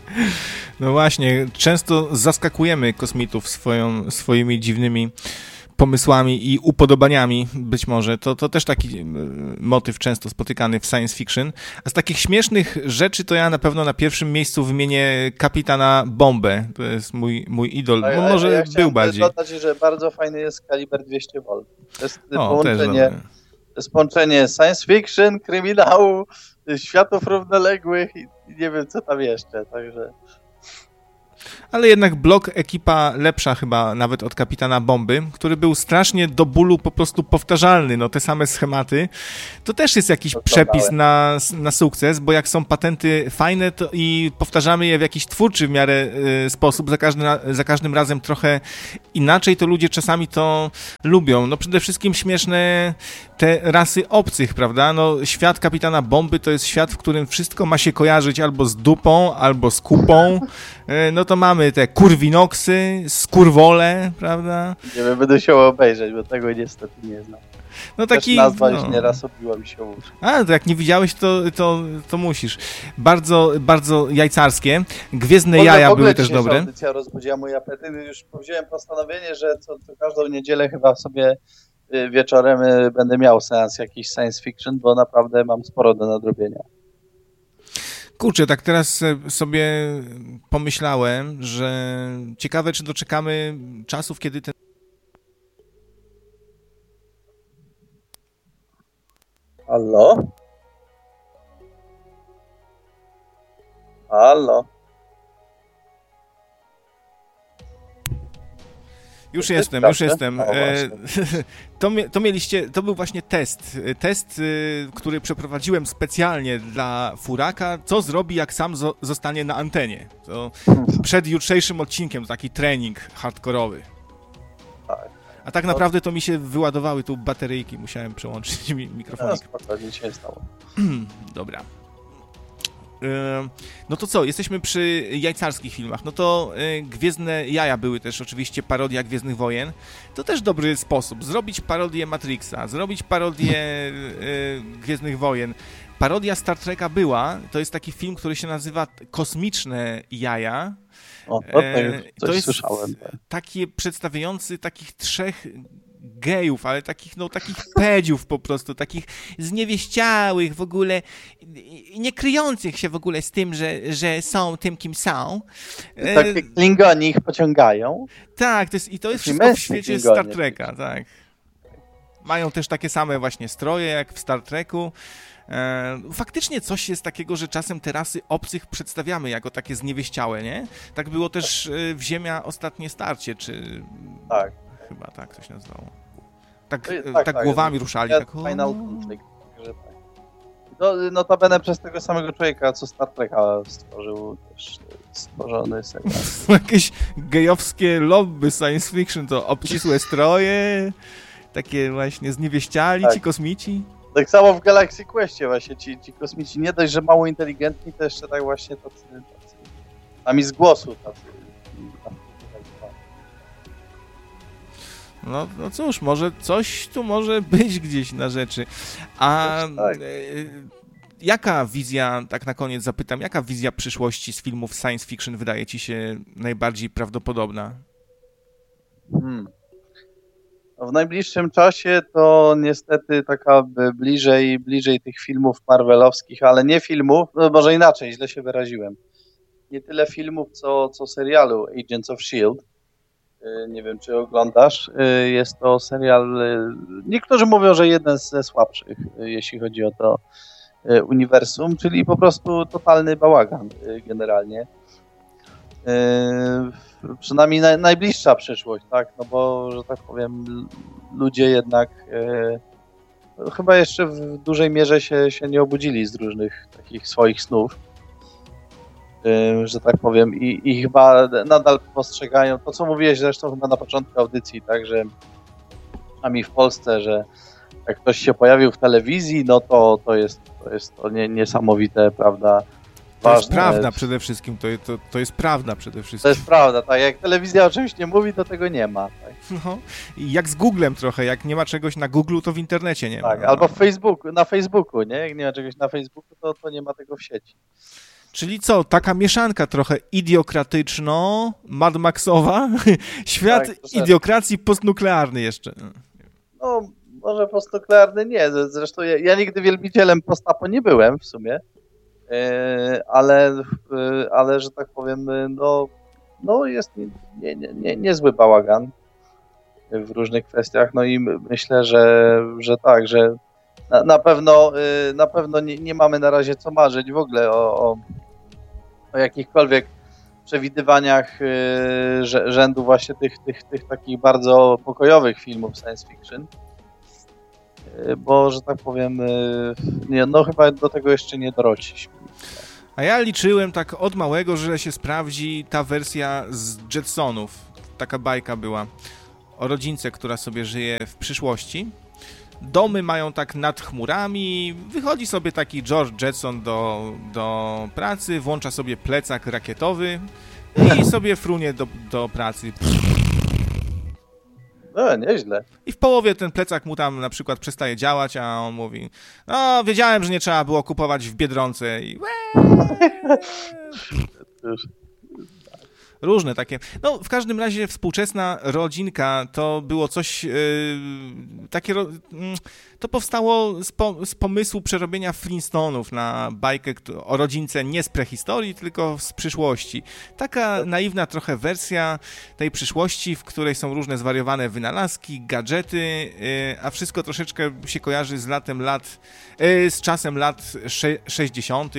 No właśnie, często zaskakujemy kosmitów swoimi dziwnymi pomysłami i upodobaniami być może. To też taki motyw często spotykany w science fiction. A z takich śmiesznych rzeczy to ja na pewno na pierwszym miejscu wymienię Kapitana Bombę. To jest mój idol. Może ja był bardziej. dodać, że bardzo fajny jest Kaliber 200 V. To jest połączenie science fiction, kryminału, światów równoległych i nie wiem co tam jeszcze, także... Ale jednak Blok ekipa lepsza chyba nawet od Kapitana Bomby, który był strasznie do bólu po prostu powtarzalny, no te same schematy. To też jest jakiś przepis na sukces, bo jak są patenty fajne to i powtarzamy je w jakiś twórczy w miarę sposób, za każdym razem trochę inaczej, to ludzie czasami to lubią. No przede wszystkim śmieszne te rasy obcych, prawda? No świat Kapitana Bomby to jest świat, w którym wszystko ma się kojarzyć albo z dupą, albo z kupą. No to mamy te kurwinoksy, skurwole, prawda? Nie wiem, będę się obejrzeć, bo tego niestety nie znam. No taki... Też nazwa już nieraz obiła mi się uszy. A, to jak nie widziałeś, to musisz. Bardzo, bardzo jajcarskie. Gwiezdne jaja były też dobre. Audycja rozbudziła mój apetyt. Już powziąłem postanowienie, że co każdą niedzielę chyba sobie wieczorem będę miał seans jakiś science fiction, bo naprawdę mam sporo do nadrobienia. Kurczę, tak teraz sobie pomyślałem, że ciekawe, czy doczekamy czasów, kiedy ten... Halo? Halo? Już jestem. To był właśnie test, który przeprowadziłem specjalnie dla Furaka, co zrobi, jak sam zostanie na antenie. To przed jutrzejszym odcinkiem taki trening hardkorowy. A tak naprawdę to mi się wyładowały tu bateryjki, musiałem przełączyć mikrofonik. Spokojnie się stało. Dobra. No to co, jesteśmy przy jajcarskich filmach. No to Gwiezdne Jaja były też oczywiście parodia Gwiezdnych Wojen. To też dobry sposób. Zrobić parodię Matrixa, zrobić parodię Gwiezdnych Wojen. Parodia Star Treka była, to jest taki film, który się nazywa Kosmiczne Jaja. To jest słyszałem. Takie przedstawiający takich trzech gejów, ale takich pedziów po prostu, takich zniewieściałych w ogóle, nie kryjących się w ogóle z tym, że są tym, kim są. Takie Klingoni ich pociągają. Tak, to jest wszystko w świecie Star Treka, tak. Mają też takie same właśnie stroje, jak w Star Treku. Faktycznie coś jest takiego, że czasem te rasy obcych przedstawiamy jako takie zniewieściałe, nie? Tak było też w Ziemia Ostatnie Starcie, czy... Tak. Chyba tak to się nazywało. Tak głowami ruszali. Tak. Final Conflict. Notabene przez tego samego człowieka, co Star Treka stworzył, też stworzony serial. Jakieś gejowskie lobby science fiction, to obcisłe stroje, takie właśnie zniewieściali ci kosmici. Tak samo w Galaxy Questie właśnie ci kosmici nie dość, że mało inteligentni, to jeszcze tak właśnie tacy a mi z głosu tacy. No cóż, może coś tu może być gdzieś na rzeczy. A jaka wizja, tak na koniec zapytam, jaka wizja przyszłości z filmów science fiction wydaje ci się najbardziej prawdopodobna? W najbliższym czasie to niestety taka bliżej tych filmów marvelowskich, ale nie filmów, no może inaczej, źle się wyraziłem. Nie tyle filmów, co serialu Agents of S.H.I.E.L.D. Nie wiem, czy oglądasz. Jest to serial, niektórzy mówią, że jeden ze słabszych, jeśli chodzi o to uniwersum, czyli po prostu totalny bałagan generalnie. Przynajmniej najbliższa przyszłość, tak? No bo, że tak powiem, ludzie jednak chyba jeszcze w dużej mierze się nie obudzili z różnych takich swoich snów, że tak powiem, i chyba nadal postrzegają to, co mówiłeś zresztą chyba na początku audycji, tak, że przynajmniej w Polsce, że jak ktoś się pojawił w telewizji, no to jest to niesamowite, prawda? To jest prawda przede wszystkim, to jest prawda przede wszystkim. To jest prawda, tak, jak telewizja o czymś nie mówi, to tego nie ma. Tak. No, jak z Googlem trochę, jak nie ma czegoś na Google'u, to w internecie nie ma. Tak, albo na Facebooku, nie? Jak nie ma czegoś na Facebooku, to nie ma tego w sieci. Czyli co, taka mieszanka trochę idiokratyczno, Mad Maxowa, świat Tak, idiokracji postnuklearny jeszcze. No, może postnuklearny nie. Zresztą ja nigdy wielbicielem postapo nie byłem w sumie. Ale że tak powiem, no jest niezły bałagan w różnych kwestiach. No i myślę, że tak, że na pewno nie mamy na razie co marzyć w ogóle o jakichkolwiek przewidywaniach rzędu właśnie tych takich bardzo pokojowych filmów science fiction. Bo, że tak powiem, no chyba do tego jeszcze nie dorośliśmy. A ja liczyłem tak od małego, że się sprawdzi ta wersja z Jetsonów. Taka bajka była o rodzince, która sobie żyje w przyszłości. Domy mają tak nad chmurami, wychodzi sobie taki George Jetson do pracy, włącza sobie plecak rakietowy i sobie frunie do pracy. No, nieźle. I w połowie ten plecak mu tam na przykład przestaje działać, a on mówi: no, wiedziałem, że nie trzeba było kupować w Biedronce. I różne takie. No, w każdym razie współczesna rodzinka to było coś takie. To powstało z pomysłu przerobienia Flintstonów na bajkę o rodzince nie z prehistorii, tylko z przyszłości. Taka naiwna trochę wersja tej przyszłości, w której są różne zwariowane wynalazki, gadżety, a wszystko troszeczkę się kojarzy z czasem lat 60.,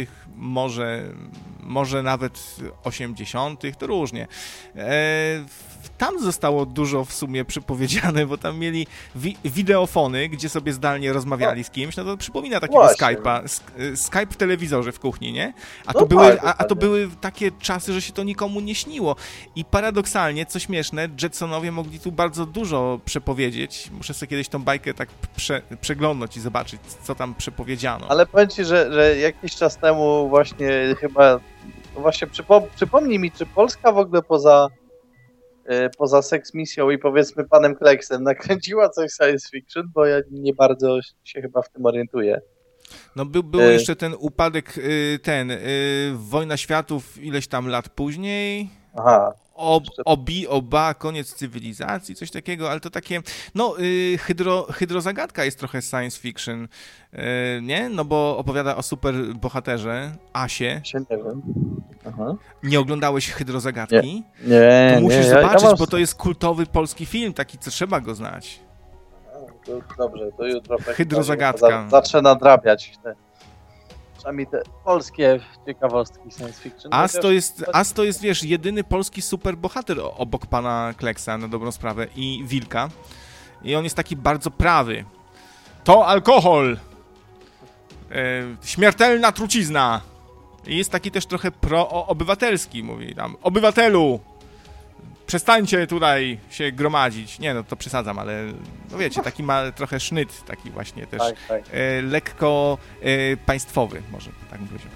może nawet 80., to różnie. Tam zostało dużo w sumie przypowiedziane, bo tam mieli wideofony, gdzie sobie zdalnie rozmawiali z kimś, no to przypomina takiego Skype'a, Skype w telewizorze w kuchni, nie? A to były takie czasy, że się to nikomu nie śniło. I paradoksalnie, co śmieszne, Jetsonowie mogli tu bardzo dużo przepowiedzieć. Muszę sobie kiedyś tą bajkę tak przeglądnąć i zobaczyć, co tam przepowiedziano. Ale powiem ci, że jakiś czas temu właśnie chyba, właśnie przypomnij mi, czy Polska w ogóle poza Sex Misją i powiedzmy Panem Kleksem nakręciła coś science fiction, bo ja nie bardzo się chyba w tym orientuję. No był jeszcze ten upadek, Wojna Światów ileś tam lat później. Aha. Koniec cywilizacji, coś takiego, ale to takie, no, hydrozagadka jest trochę science fiction, nie? No bo opowiada o super bohaterze, Asie. Nie wiem. Aha. Nie oglądałeś Hydrozagadki? Nie. To musisz zobaczyć, bo to jest kultowy polski film, taki, co trzeba go znać. To dobrze, to jutro Hydrozagadka. Zacznę nadrabiać przynajmniej te polskie ciekawostki science fiction. As to jest, wiesz, jedyny polski superbohater obok pana Kleksa, na dobrą sprawę, i Wilka. I on jest taki bardzo prawy. To alkohol! Śmiertelna trucizna! I jest taki też trochę pro-obywatelski, mówi tam: obywatelu! Przestańcie tutaj się gromadzić. Nie, no to przesadzam, ale no wiecie, taki ma trochę sznyt, taki właśnie też tak. lekko państwowy, może tak bym powiedział.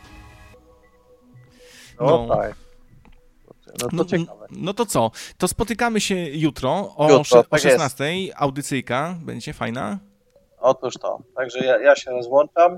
No tak. No to ciekawe. No to co? To spotykamy się jutro o 16:00. Audycyjka będzie fajna. Otóż to. Także ja się rozłączam.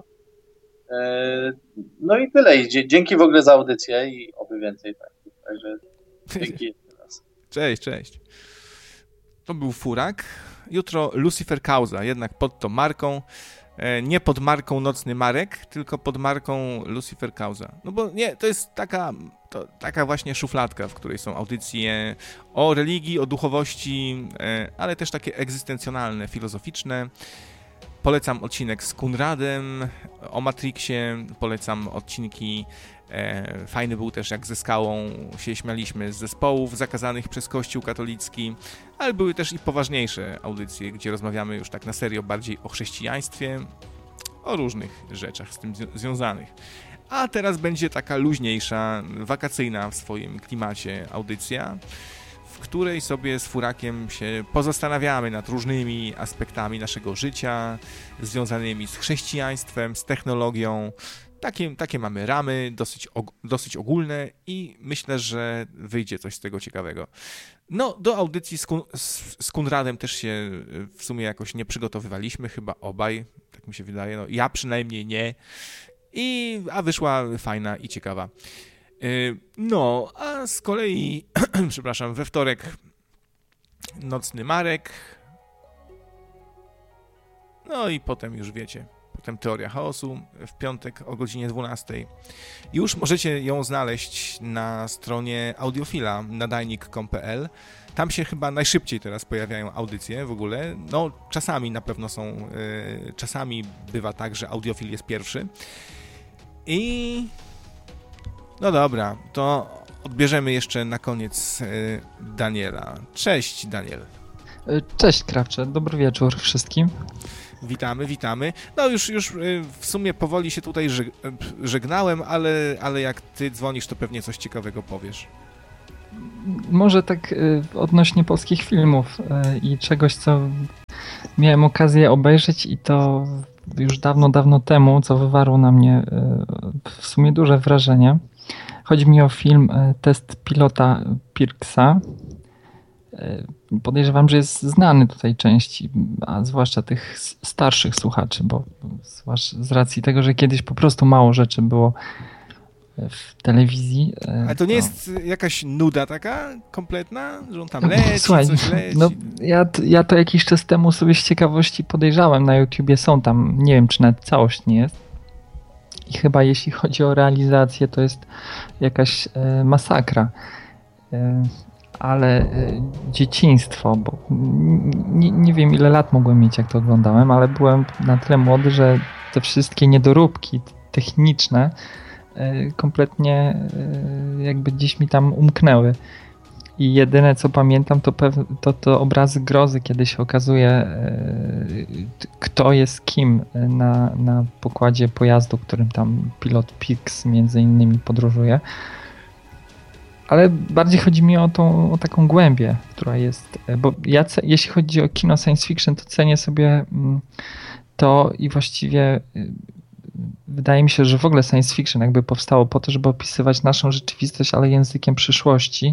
No i tyle. I dzięki w ogóle za audycję i oby więcej takich. Także dzięki. Cześć. To był Furak. Jutro Lucifer Causa, jednak pod tą marką. Nie pod marką Nocny Marek, tylko pod marką Lucifer Causa. No bo nie, to jest taka właśnie szufladka, w której są audycje o religii, o duchowości, ale też takie egzystencjonalne, filozoficzne. Polecam odcinek z Kunradem o Matrixie, polecam odcinki. Fajny był też, jak ze Skałą się śmialiśmy z zespołów zakazanych przez Kościół katolicki, ale były też i poważniejsze audycje, gdzie rozmawiamy już tak na serio bardziej o chrześcijaństwie, o różnych rzeczach z tym związanych. A teraz będzie taka luźniejsza, wakacyjna w swoim klimacie audycja, w której sobie z Furakiem się pozastanawiamy nad różnymi aspektami naszego życia, związanymi z chrześcijaństwem, z technologią. Takie mamy ramy, dosyć ogólne i myślę, że wyjdzie coś z tego ciekawego. No, do audycji z Kunradem też się w sumie jakoś nie przygotowywaliśmy, chyba obaj, tak mi się wydaje. No, ja przynajmniej nie. a wyszła fajna i ciekawa. No, a z kolei, przepraszam, we wtorek Nocny Marek, no i potem już wiecie, potem Teoria Chaosu w piątek o godzinie 12. Już możecie ją znaleźć na stronie Audiofila, nadajnik.com.pl. Tam się chyba najszybciej teraz pojawiają audycje w ogóle. No, czasami na pewno są, czasami bywa tak, że Audiofil jest pierwszy. I no dobra, to odbierzemy jeszcze na koniec Daniela. Cześć, Daniel. Cześć, Krawcze. Dobry wieczór wszystkim. Witamy. No już w sumie powoli się tutaj żegnałem, ale jak ty dzwonisz, to pewnie coś ciekawego powiesz. Może tak odnośnie polskich filmów i czegoś, co miałem okazję obejrzeć i to już dawno temu, co wywarło na mnie w sumie duże wrażenie. Chodzi mi o film Test pilota Pirksa. Podejrzewam, że jest znany tutaj części, a zwłaszcza tych starszych słuchaczy, bo zwłaszcza z racji tego, że kiedyś po prostu mało rzeczy było w telewizji. Ale to nie jest jakaś nuda taka kompletna, że on tam leci, słuchaj, coś leci? No, ja to jakiś czas temu sobie z ciekawości podejrzałem, na YouTubie są tam, nie wiem czy nawet całość nie jest. I chyba jeśli chodzi o realizację, to jest jakaś masakra. Ale dzieciństwo, bo nie wiem ile lat mogłem mieć, jak to oglądałem, ale byłem na tyle młody, że te wszystkie niedoróbki techniczne kompletnie jakby gdzieś mi tam umknęły. I jedyne co pamiętam to obrazy grozy, kiedy się okazuje kto jest kim na pokładzie pojazdu, którym tam pilot Pirks między innymi podróżuje. Ale bardziej chodzi mi o taką głębię, która jest, bo jeśli chodzi o kino science fiction, to cenię sobie to i właściwie wydaje mi się, że w ogóle science fiction jakby powstało po to, żeby opisywać naszą rzeczywistość, ale językiem przyszłości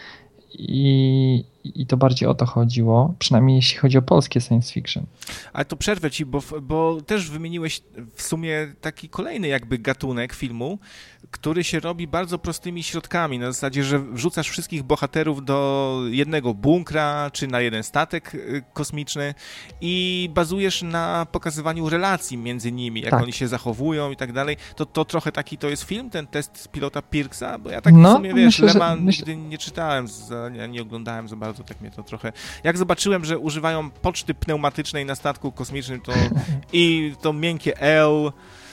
i to bardziej o to chodziło, przynajmniej jeśli chodzi o polskie science fiction. Ale to przerwę ci, bo też wymieniłeś w sumie taki kolejny jakby gatunek filmu, który się robi bardzo prostymi środkami, na zasadzie, że wrzucasz wszystkich bohaterów do jednego bunkra, czy na jeden statek kosmiczny i bazujesz na pokazywaniu relacji między nimi, jak oni się zachowują i tak dalej. To trochę taki to jest film, ten Test pilota Pirksa, bo ja tak w sumie, wiesz, nigdy nie czytałem, nie oglądałem za bardzo, tak mnie to trochę... Jak zobaczyłem, że używają poczty pneumatycznej na statku kosmicznym, to i to miękkie L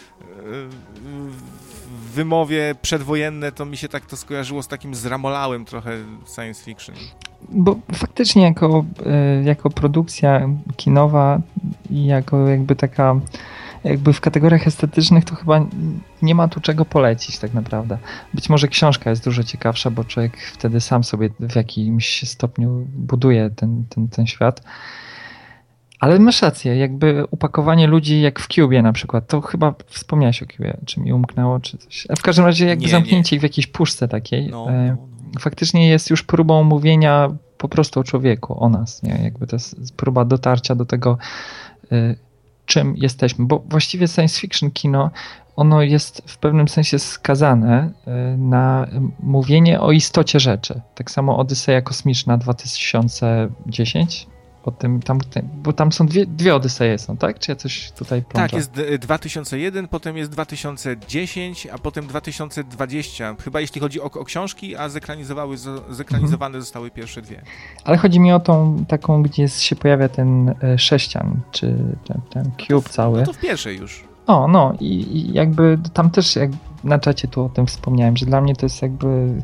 w wymowie przedwojenne, to mi się tak to skojarzyło z takim zramolałym trochę science fiction. Bo faktycznie jako produkcja kinowa i jako jakby taka jakby w kategoriach estetycznych to chyba nie ma tu czego polecić tak naprawdę. Być może książka jest dużo ciekawsza, bo człowiek wtedy sam sobie w jakimś stopniu buduje ten świat. Ale masz rację, jakby upakowanie ludzi jak w Cubie na przykład, to chyba wspomniałeś o Cubie, czy mi umknęło, czy coś. A w każdym razie jakby zamknięcie ich w jakiejś puszce takiej, faktycznie jest już próbą mówienia po prostu o człowieku, o nas, nie? Jakby to jest próba dotarcia do tego, czym jesteśmy, bo właściwie science fiction kino, ono jest w pewnym sensie skazane na mówienie o istocie rzeczy. Tak samo Odyseja Kosmiczna 2010, bo tam są dwie Odyseje są, tak? Czy ja coś tutaj plączę? Tak, jest 2001, potem jest 2010, a potem 2020. Chyba jeśli chodzi o książki, a zekranizowane zostały pierwsze dwie. Ale chodzi mi o tą taką, gdzie się pojawia ten sześcian, czy ten cube cały. No to w pierwszej już. I jakby tam też jak na czacie tu o tym wspomniałem, że dla mnie to jest jakby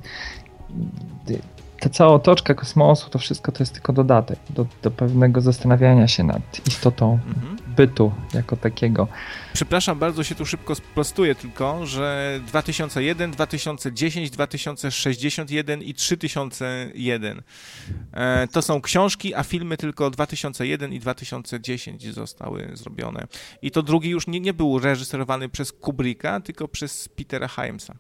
ta cała otoczka kosmosu, to wszystko to jest tylko dodatek do pewnego zastanawiania się nad istotą bytu jako takiego. Przepraszam, bardzo się tu szybko sprostuję tylko, że 2001, 2010, 2061 i 3001 to są książki, a filmy tylko 2001 i 2010 zostały zrobione. I to drugi już nie był reżyserowany przez Kubricka, tylko przez Petera Hyamsa.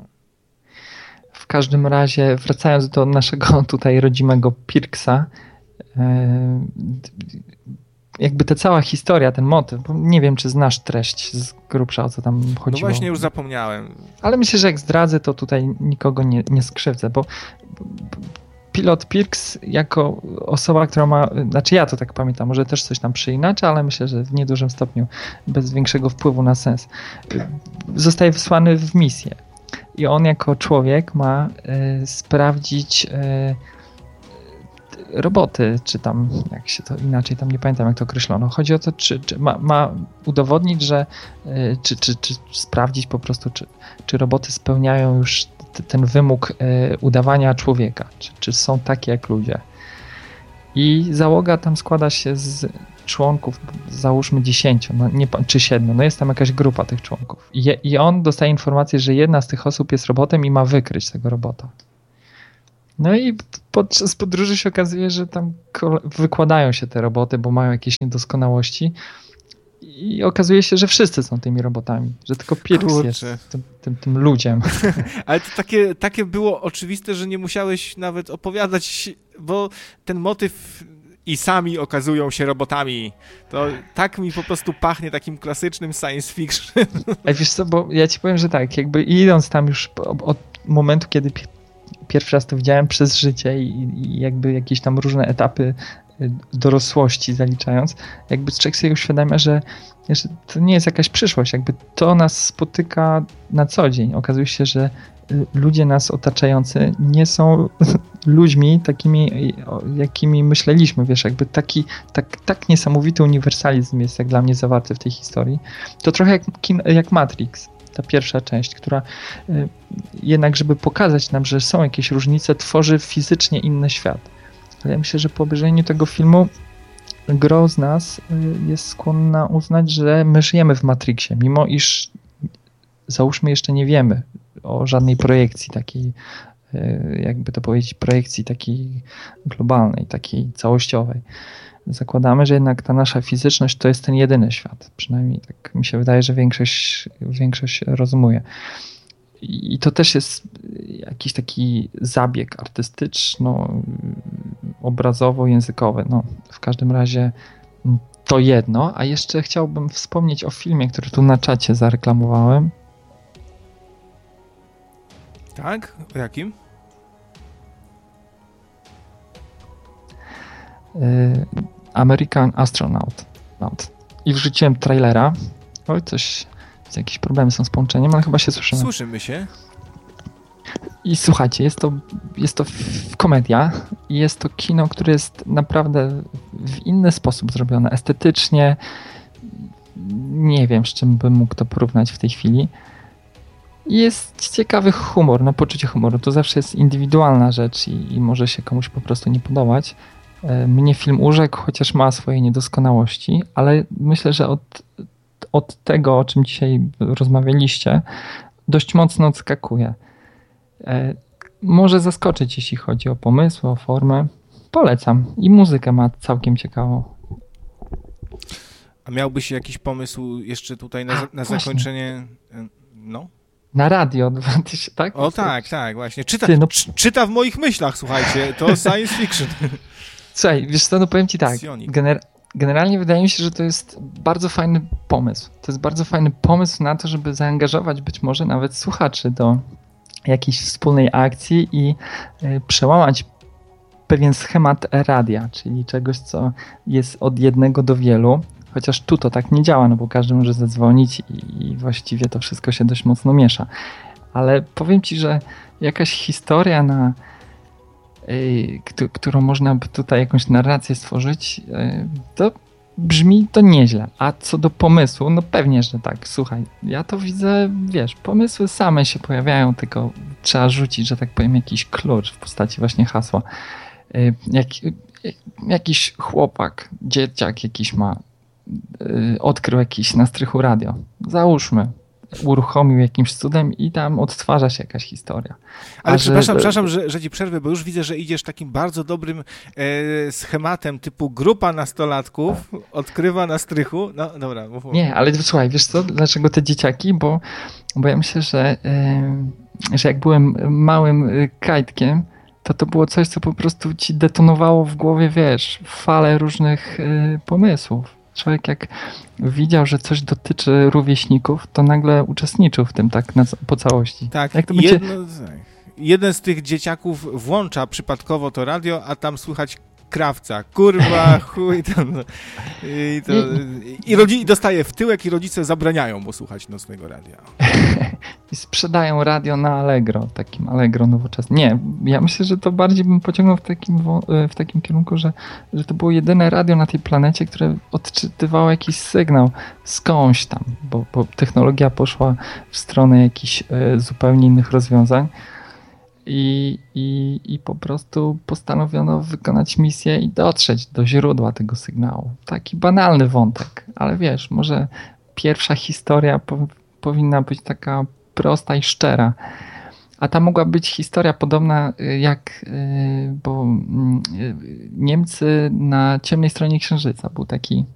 W każdym razie, wracając do naszego tutaj rodzimego Pirksa, jakby ta cała historia, ten motyw, bo nie wiem, czy znasz treść z grubsza, o co tam chodziło. No właśnie, już zapomniałem. Ale myślę, że jak zdradzę, to tutaj nikogo nie skrzywdzę, bo pilot Pirks jako osoba, która ma, znaczy ja to tak pamiętam, może też coś tam przeinaczę, ale myślę, że w niedużym stopniu, bez większego wpływu na sens, zostaje wysłany w misję. I on jako człowiek ma sprawdzić roboty, czy tam, jak się to inaczej, tam nie pamiętam jak to określono. Chodzi o to, czy ma udowodnić, że czy sprawdzić po prostu, czy roboty spełniają już ten wymóg udawania człowieka, czy są takie jak ludzie. I załoga tam składa się z członków, załóżmy 10, no nie, czy 7, no jest tam jakaś grupa tych członków. I on dostaje informację, że jedna z tych osób jest robotem i ma wykryć tego robota. No i podczas podróży się okazuje, że tam wykładają się te roboty, bo mają jakieś niedoskonałości i okazuje się, że wszyscy są tymi robotami, że tylko Pirks jest tym ludziem. Ale to takie było oczywiste, że nie musiałeś nawet opowiadać, bo ten motyw i sami okazują się robotami. To tak mi po prostu pachnie takim klasycznym science fiction. A wiesz co, bo ja ci powiem, że tak, jakby idąc tam już od momentu, kiedy pierwszy raz to widziałem przez życie i jakby jakieś tam różne etapy dorosłości zaliczając, jakby człowiek sobie uświadamia, że to nie jest jakaś przyszłość, jakby to nas spotyka na co dzień. Okazuje się, że ludzie nas otaczający nie są ludźmi takimi, jakimi myśleliśmy, wiesz, jakby tak niesamowity uniwersalizm jest jak dla mnie zawarty w tej historii. To trochę jak Matrix, ta pierwsza część, która jednak, żeby pokazać nam, że są jakieś różnice, tworzy fizycznie inny świat. Ale ja myślę, że po obejrzeniu tego filmu gro z nas jest skłonna uznać, że my żyjemy w Matrixie, mimo iż załóżmy jeszcze nie wiemy o żadnej projekcji takiej, jakby to powiedzieć, projekcji takiej globalnej, takiej całościowej. Zakładamy, że jednak ta nasza fizyczność to jest ten jedyny świat. Przynajmniej tak mi się wydaje, że większość rozumuje. I to też jest jakiś taki zabieg artystyczno-obrazowo-językowy. No, w każdym razie to jedno. A jeszcze chciałbym wspomnieć o filmie, który tu na czacie zareklamowałem. Tak? O jakim? American Astronaut. I wrzuciłem trailera. Oj, jakieś problemy są z połączeniem, ale chyba się słyszymy. Słyszymy się. I słuchajcie, jest to komedia i jest to kino, które jest naprawdę w inny sposób zrobione. Estetycznie nie wiem, z czym bym mógł to porównać w tej chwili. Jest ciekawy humor, no poczucie humoru. To zawsze jest indywidualna rzecz i może się komuś po prostu nie podobać. Mnie film urzekł, chociaż ma swoje niedoskonałości, ale myślę, że od tego, o czym dzisiaj rozmawialiście, dość mocno odskakuje. Może zaskoczyć, jeśli chodzi o pomysły, o formę. Polecam. I muzykę ma całkiem ciekawą. A miałbyś jakiś pomysł jeszcze tutaj na zakończenie? No? Na radio, tak? O tak, właśnie. Czyta w moich myślach, słuchajcie, to science fiction. Słuchaj, wiesz co, no powiem ci tak, generalnie wydaje mi się, że to jest bardzo fajny pomysł. To jest bardzo fajny pomysł na to, żeby zaangażować być może nawet słuchaczy do jakiejś wspólnej akcji i przełamać pewien schemat radia, czyli czegoś, co jest od jednego do wielu. Chociaż tu to tak nie działa, no bo każdy może zadzwonić i właściwie to wszystko się dość mocno miesza. Ale powiem ci, że jakaś historia, którą można by tutaj jakąś narrację stworzyć, to brzmi to nieźle. A co do pomysłu, no pewnie, że tak. Słuchaj, ja to widzę, wiesz, pomysły same się pojawiają, tylko trzeba rzucić, że tak powiem, jakiś klucz w postaci właśnie hasła. Jakiś chłopak, dzieciak jakiś odkrył jakiś na strychu radio. Załóżmy, uruchomił jakimś cudem i tam odtwarza się jakaś historia. Ale przepraszam, że ci przerwę, bo już widzę, że idziesz takim bardzo dobrym schematem typu grupa nastolatków odkrywa na strychu. No dobra. Mów. Nie, ale słuchaj, wiesz co, dlaczego te dzieciaki? Bo ja myślę, że jak byłem małym kajtkiem, to było coś, co po prostu ci detonowało w głowie, wiesz, falę różnych pomysłów. Człowiek jak widział, że coś dotyczy rówieśników, to nagle uczestniczył w tym tak po całości. Tak, jak to będzie... jeden z tych dzieciaków włącza przypadkowo to radio, a tam słychać krawca, kurwa, chuj tam. I dostaje w tyłek i rodzice zabraniają mu słuchać nocnego radia. I sprzedają radio na Allegro, takim Allegro nowoczesnym. Nie, ja myślę, że to bardziej bym pociągnął w takim kierunku, że to było jedyne radio na tej planecie, które odczytywało jakiś sygnał skądś tam, bo technologia poszła w stronę jakichś zupełnie innych rozwiązań. I po prostu postanowiono wykonać misję i dotrzeć do źródła tego sygnału. Taki banalny wątek, ale wiesz, może pierwsza historia powinna być taka prosta i szczera. A ta mogła być historia podobna bo Niemcy na ciemnej stronie Księżyca był taki